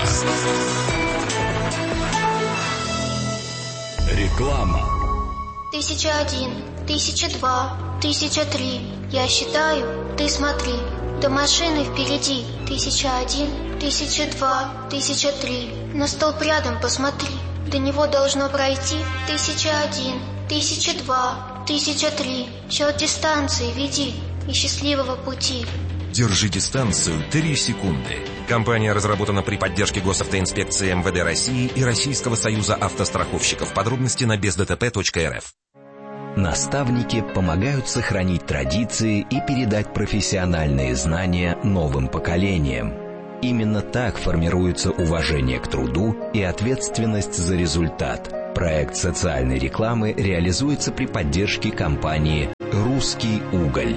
Реклама. Тысяча один, тысяча два, тысяча три. Я считаю, ты смотри. До машины впереди. Тысяча один, тысяча два, тысяча три. На столб рядом посмотри. До него должно пройти. Тысяча один, тысяча два, тысяча три. Счет дистанции веди и счастливого пути. Держи дистанцию три секунды. Компания разработана при поддержке Госавтоинспекции эм вэ дэ России и Российского союза автостраховщиков. Подробности на без дэ тэ пэ точка эр эф. Наставники помогают сохранить традиции и передать профессиональные знания новым поколениям. Именно так формируется уважение к труду и ответственность за результат. Проект социальной рекламы реализуется при поддержке компании «Русский уголь».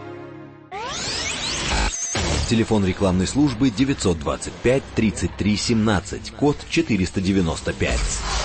Телефон рекламной службы девятьсот двадцать пять тридцать три семнадцать, код четыреста девяносто пять.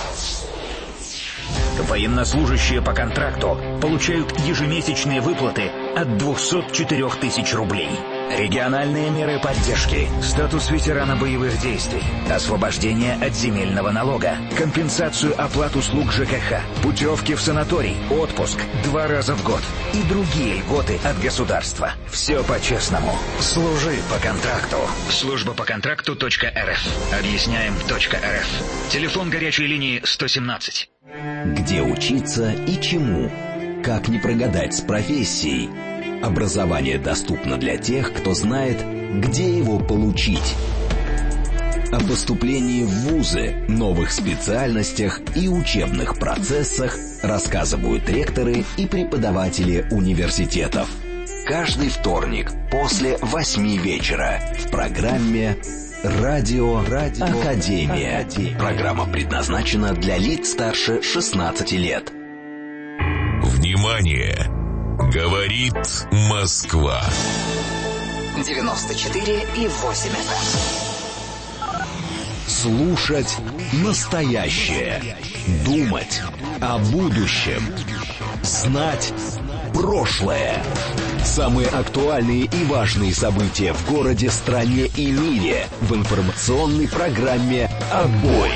Военнослужащие по контракту получают ежемесячные выплаты от двухсот четырёх тысяч рублей. Региональные меры поддержки, статус ветерана боевых действий, освобождение от земельного налога, компенсацию оплат услуг жэ ка ха, путевки в санаторий, отпуск два раза в год и другие льготы от государства. Все по-честному. Служи по контракту. Служба по контракту точка эр эф. Объясняем точка эр эф. Телефон горячей линии сто семнадцать. Где учиться и чему? Как не прогадать с профессией? Образование доступно для тех, кто знает, где его получить. О поступлении в вузы, новых специальностях и учебных процессах рассказывают ректоры и преподаватели университетов. Каждый вторник после восьми вечера в программе «Радио, Радио Академия». Академия. Программа предназначена для лиц старше шестнадцати лет. Внимание! Говорит Москва. девяносто четыре и восемь эф эм. Слушать настоящее. Думать о будущем. Знать прошлое. Самые актуальные и важные события в городе, стране и мире в информационной программе «Отбой».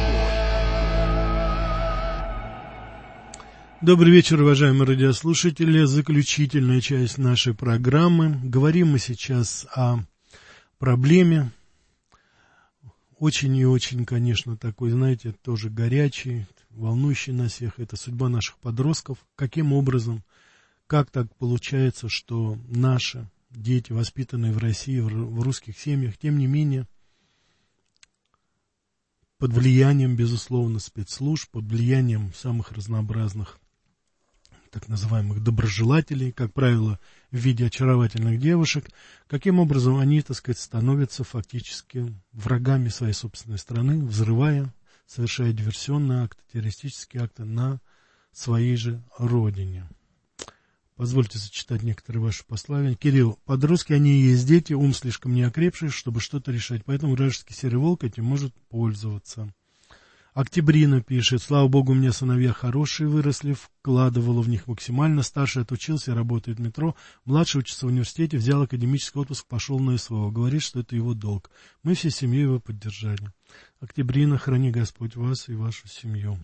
Добрый вечер, уважаемые радиослушатели. Заключительная часть нашей программы. Говорим мы сейчас о проблеме. Очень и очень, конечно, такой, знаете, тоже горячий, волнующий нас всех. Это судьба наших подростков. Каким образом, как так получается, что наши дети, воспитанные в России, в русских семьях, тем не менее, под влиянием, безусловно, спецслужб, под влиянием самых разнообразных так называемых доброжелателей, как правило, в виде очаровательных девушек, каким образом они, так сказать, становятся фактически врагами своей собственной страны, взрывая, совершая диверсионные акты, террористические акты на своей же родине. Позвольте зачитать некоторые ваши послания. Кирилл, подростки, они и есть дети, ум слишком неокрепший, чтобы что-то решать, поэтому вражеский серый волк этим может пользоваться. Октябрина пишет, слава богу, у меня сыновья хорошие выросли, вкладывала в них максимально, старший отучился и работает в метро, младший учится в университете, взял академический отпуск, пошел на эс вэ о, говорит, что это его долг. Мы всей семьей его поддержали. Октябрина, храни Господь вас и вашу семью.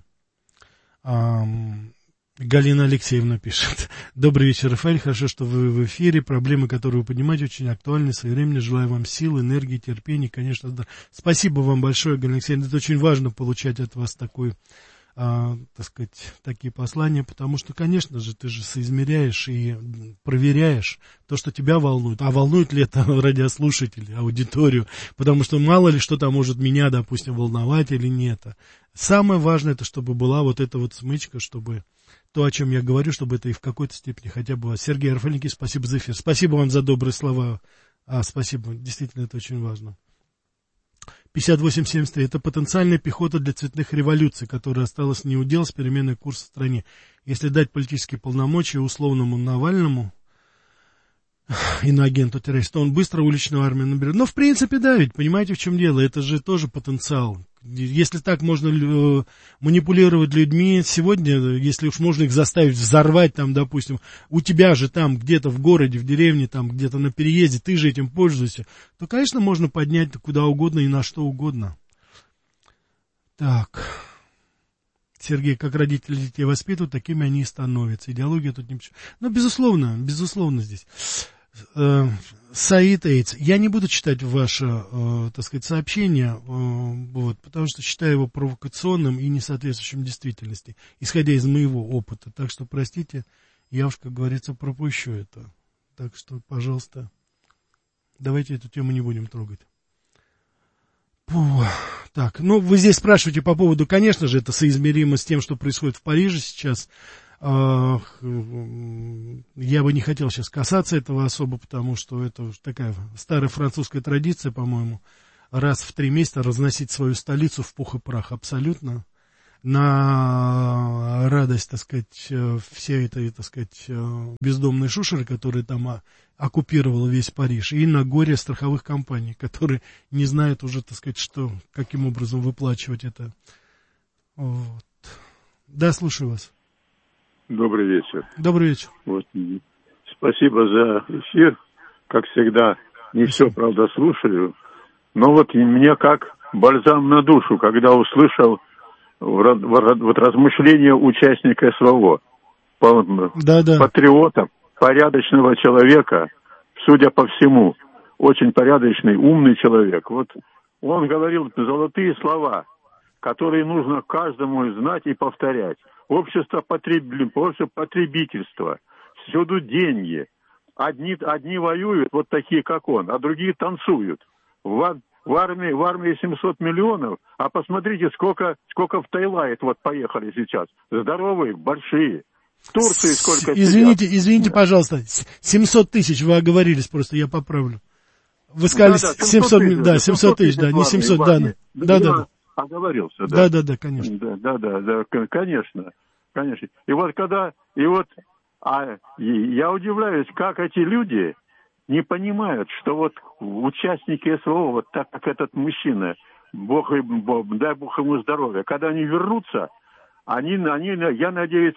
Галина Алексеевна пишет. Добрый вечер, Рафаэль. Хорошо, что вы в эфире. Проблемы, которые вы поднимаете, очень актуальны. Своевременно желаю вам сил, энергии, терпения, конечно. Да. Спасибо вам большое, Галина Алексеевна. Это очень важно получать от вас такой, а, так сказать, такие послания, потому что, конечно же, ты же соизмеряешь и проверяешь то, что тебя волнует. А волнует ли это радиослушателей, аудиторию? Потому что мало ли что там может меня, допустим, волновать или нет. Самое важное, это чтобы была вот эта вот смычка, чтобы то, о чем я говорю, чтобы это и в какой-то степени хотя бы... Сергей Рафаэльевич, спасибо за эфир. Спасибо вам за добрые слова. А, спасибо, действительно, это очень важно. пятьдесят восемь семьдесят три. Это потенциальная пехота для цветных революций, которая осталась неудел с переменной курса в стране. Если дать политические полномочия условному Навальному, иноагенту террористу, он быстро уличную армию наберет. Но, в принципе, да, ведь, понимаете, в чем дело? Это же тоже потенциал. Если так можно э, манипулировать людьми, сегодня, если уж можно их заставить взорвать, там, допустим, у тебя же там где-то в городе, в деревне, там где-то на переезде, ты же этим пользуешься, то, конечно, можно поднять куда угодно и на что угодно. Так. Сергей, как родители детей воспитывают, такими они и становятся. Идеология тут ни к чему. Ну, безусловно, безусловно здесь. Э, Саид Эйдс. Я не буду читать ваше, э, так сказать, сообщение, э, вот, потому что считаю его провокационным и не соответствующим действительности, исходя из моего опыта. Так что, простите, я уж, как говорится, пропущу это. Так что, пожалуйста, давайте эту тему не будем трогать. Фу. Так, ну, вы здесь спрашиваете по поводу, конечно же, это соизмеримо с тем, что происходит в Париже сейчас. Я бы не хотел сейчас касаться этого особо, потому что это такая старая французская традиция, по-моему, раз в три месяца разносить свою столицу в пух и прах абсолютно. На радость, так сказать, всей этой, так сказать, бездомной шушеры, которая там оккупировала весь Париж, и на горе страховых компаний, которые не знают уже, так сказать, что, каким образом выплачивать это. Вот. Да, слушаю вас. Добрый вечер. Добрый вечер. Вот. Спасибо за эфир. Как всегда, не все, правда, слушаю. Но вот мне как бальзам на душу, когда услышал вот размышления участника СВО. Да, да. Патриота, порядочного человека, судя по всему, очень порядочный, умный человек. Вот он говорил золотые слова, которые нужно каждому знать и повторять. Общество, потреб... Общество потребительства, всюду деньги. Одни, одни воюют, вот такие, как он, а другие танцуют. В, в, армии, в армии семьсот миллионов, а посмотрите, сколько, сколько в Таиланд вот поехали сейчас. Здоровые, большие. В Турции сколько... Извините, сидят. извините, пожалуйста, семьсот тысяч вы оговорились, просто я поправлю. Вы сказали да, да, семьсот тысяч, да, семьсот тысяч, да, не семьсот, да, да, да. Оговорился, да. Да, да, да, конечно. Да, да, да, да, конечно, конечно. И вот когда, и вот, а, я удивляюсь, как эти люди не понимают, что вот участники СВО, вот так как этот мужчина, Бог, Бог дай Бог ему здоровья, когда они вернутся, они, они, я надеюсь,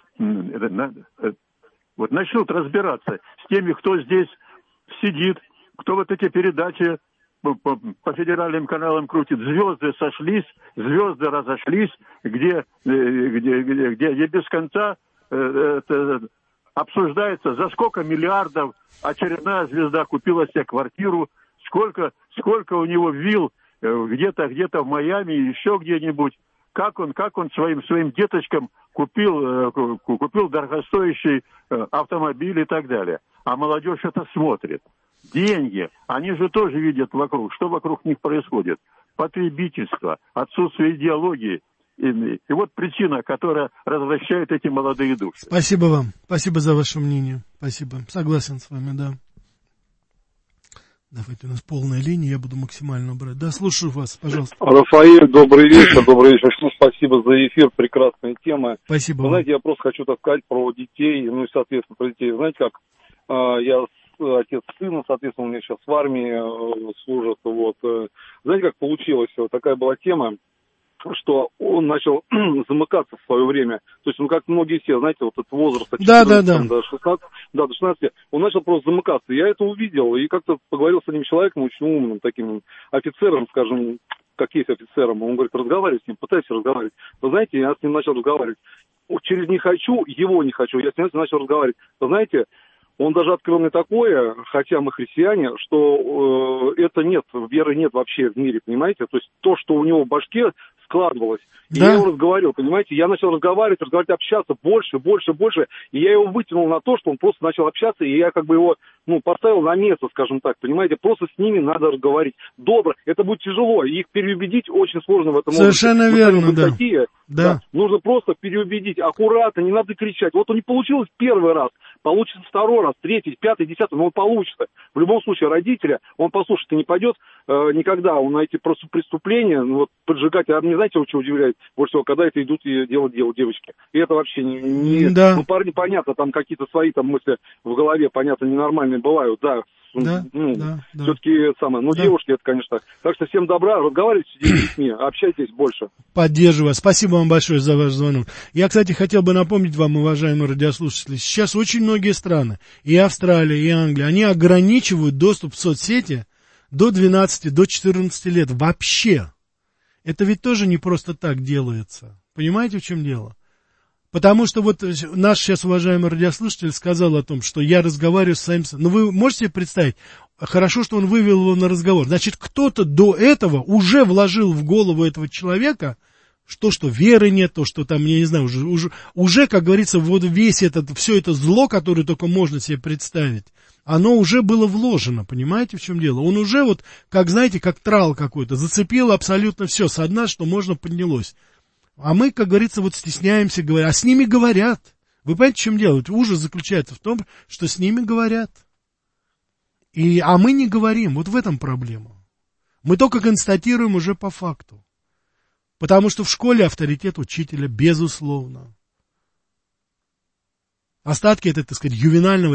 вот начнут разбираться с теми, кто здесь сидит, кто вот эти передачи По, по федеральным каналам крутит, звезды сошлись, звезды разошлись, где, где, где, где, где без конца э, это, обсуждается, за сколько миллиардов очередная звезда купила себе квартиру, сколько, сколько у него вилл э, где-то, где-то в Майами, еще где-нибудь, как он, как он своим, своим деточкам купил, э, купил дорогостоящий э, автомобиль и так далее. А молодежь это смотрит. Деньги, они же тоже видят вокруг, что вокруг них происходит. Потребительство, отсутствие идеологии. И, и вот причина, которая развращает эти молодые души. Спасибо вам, спасибо за ваше мнение. Спасибо, согласен с вами, да. Давайте, у нас полная линия, я буду максимально брать. Да, слушаю вас, пожалуйста. Рафаэль, добрый вечер, добрый вечер. Спасибо за эфир, прекрасная тема. Спасибо. Вы знаете, я просто хочу так сказать про детей, ну и, соответственно, про детей. Знаете, как э, я отец сына, соответственно, у меня сейчас в армии э, служит, вот. Э, знаете, как получилось? Вот такая была тема, что он начал замыкаться в свое время. То есть, ну, как многие все, знаете, вот этот возраст от четырнадцати да, да, да. до шестнадцати, да, до шестнадцати, он начал просто замыкаться. Я это увидел и как-то поговорил с одним человеком, очень умным таким офицером, скажем, как есть офицером. Он говорит, разговаривай с ним, пытайся разговаривать. Вы знаете, я с ним начал разговаривать. Через не хочу, его не хочу. Я с ним начал разговаривать. Вы знаете, он даже открыл мне такое, хотя мы христиане, что э, это нет, веры нет вообще в мире, понимаете? То есть то, что у него в башке складывалось. И да. Я его разговаривал, понимаете? Я начал разговаривать, разговаривать, общаться больше, больше, больше. И я его вытянул на то, что он просто начал общаться, и я как бы его, ну, поставил на место, скажем так, понимаете? Просто с ними надо разговаривать. Добро. Это будет тяжело. Их переубедить очень сложно в этом. Совершенно верно, да. Такие, да. да. Нужно просто переубедить. Аккуратно, не надо кричать. Вот он не получилось первый раз. Получится второй раз, третий, пятый, десятый, но он получится. В любом случае, родителя, он послушать и не пойдет э, никогда. Он на эти просто преступления, ну, вот, поджигать, а мне знаете, что удивляет? Больше всего, когда это идут и делать делают девочки. И это вообще не... не да. Ну, парни, понятно, там какие-то свои там мысли в голове, понятно, ненормальные бывают, да. Да, ну, да, да. Все-таки самое. Ну, да. Девушки, это, конечно, так. Так что всем добра, разговаривайте с детьми, общайтесь больше. Поддерживаю вас. Спасибо вам большое за ваш звонок. Я, кстати, хотел бы напомнить вам, уважаемые радиослушатели, сейчас очень многие страны, и Австралия, и Англия, они ограничивают доступ в соцсети до двенадцати, до четырнадцати лет вообще. Это ведь тоже не просто так делается. Понимаете, в чем дело? Потому что вот наш сейчас уважаемый радиослушатель сказал о том, что я разговариваю с самим... Ну, вы можете себе представить, хорошо, что он вывел его на разговор. Значит, кто-то до этого уже вложил в голову этого человека, что, что веры нет, то, что там, я не знаю, уже, уже, уже как говорится, вот весь этот, все это зло, которое только можно себе представить, оно уже было вложено, понимаете, в чем дело? Он уже вот, как, знаете, как трал какой-то, зацепил абсолютно все, со дна, что можно, поднялось. А мы, как говорится, вот стесняемся говорить, а с ними говорят. Вы понимаете, в чем дело? Вот ужас заключается в том, что с ними говорят. И, а мы не говорим, вот в этом проблема. Мы только констатируем уже по факту. Потому что в школе авторитет учителя, безусловно. Остатки, это, так сказать, ювенального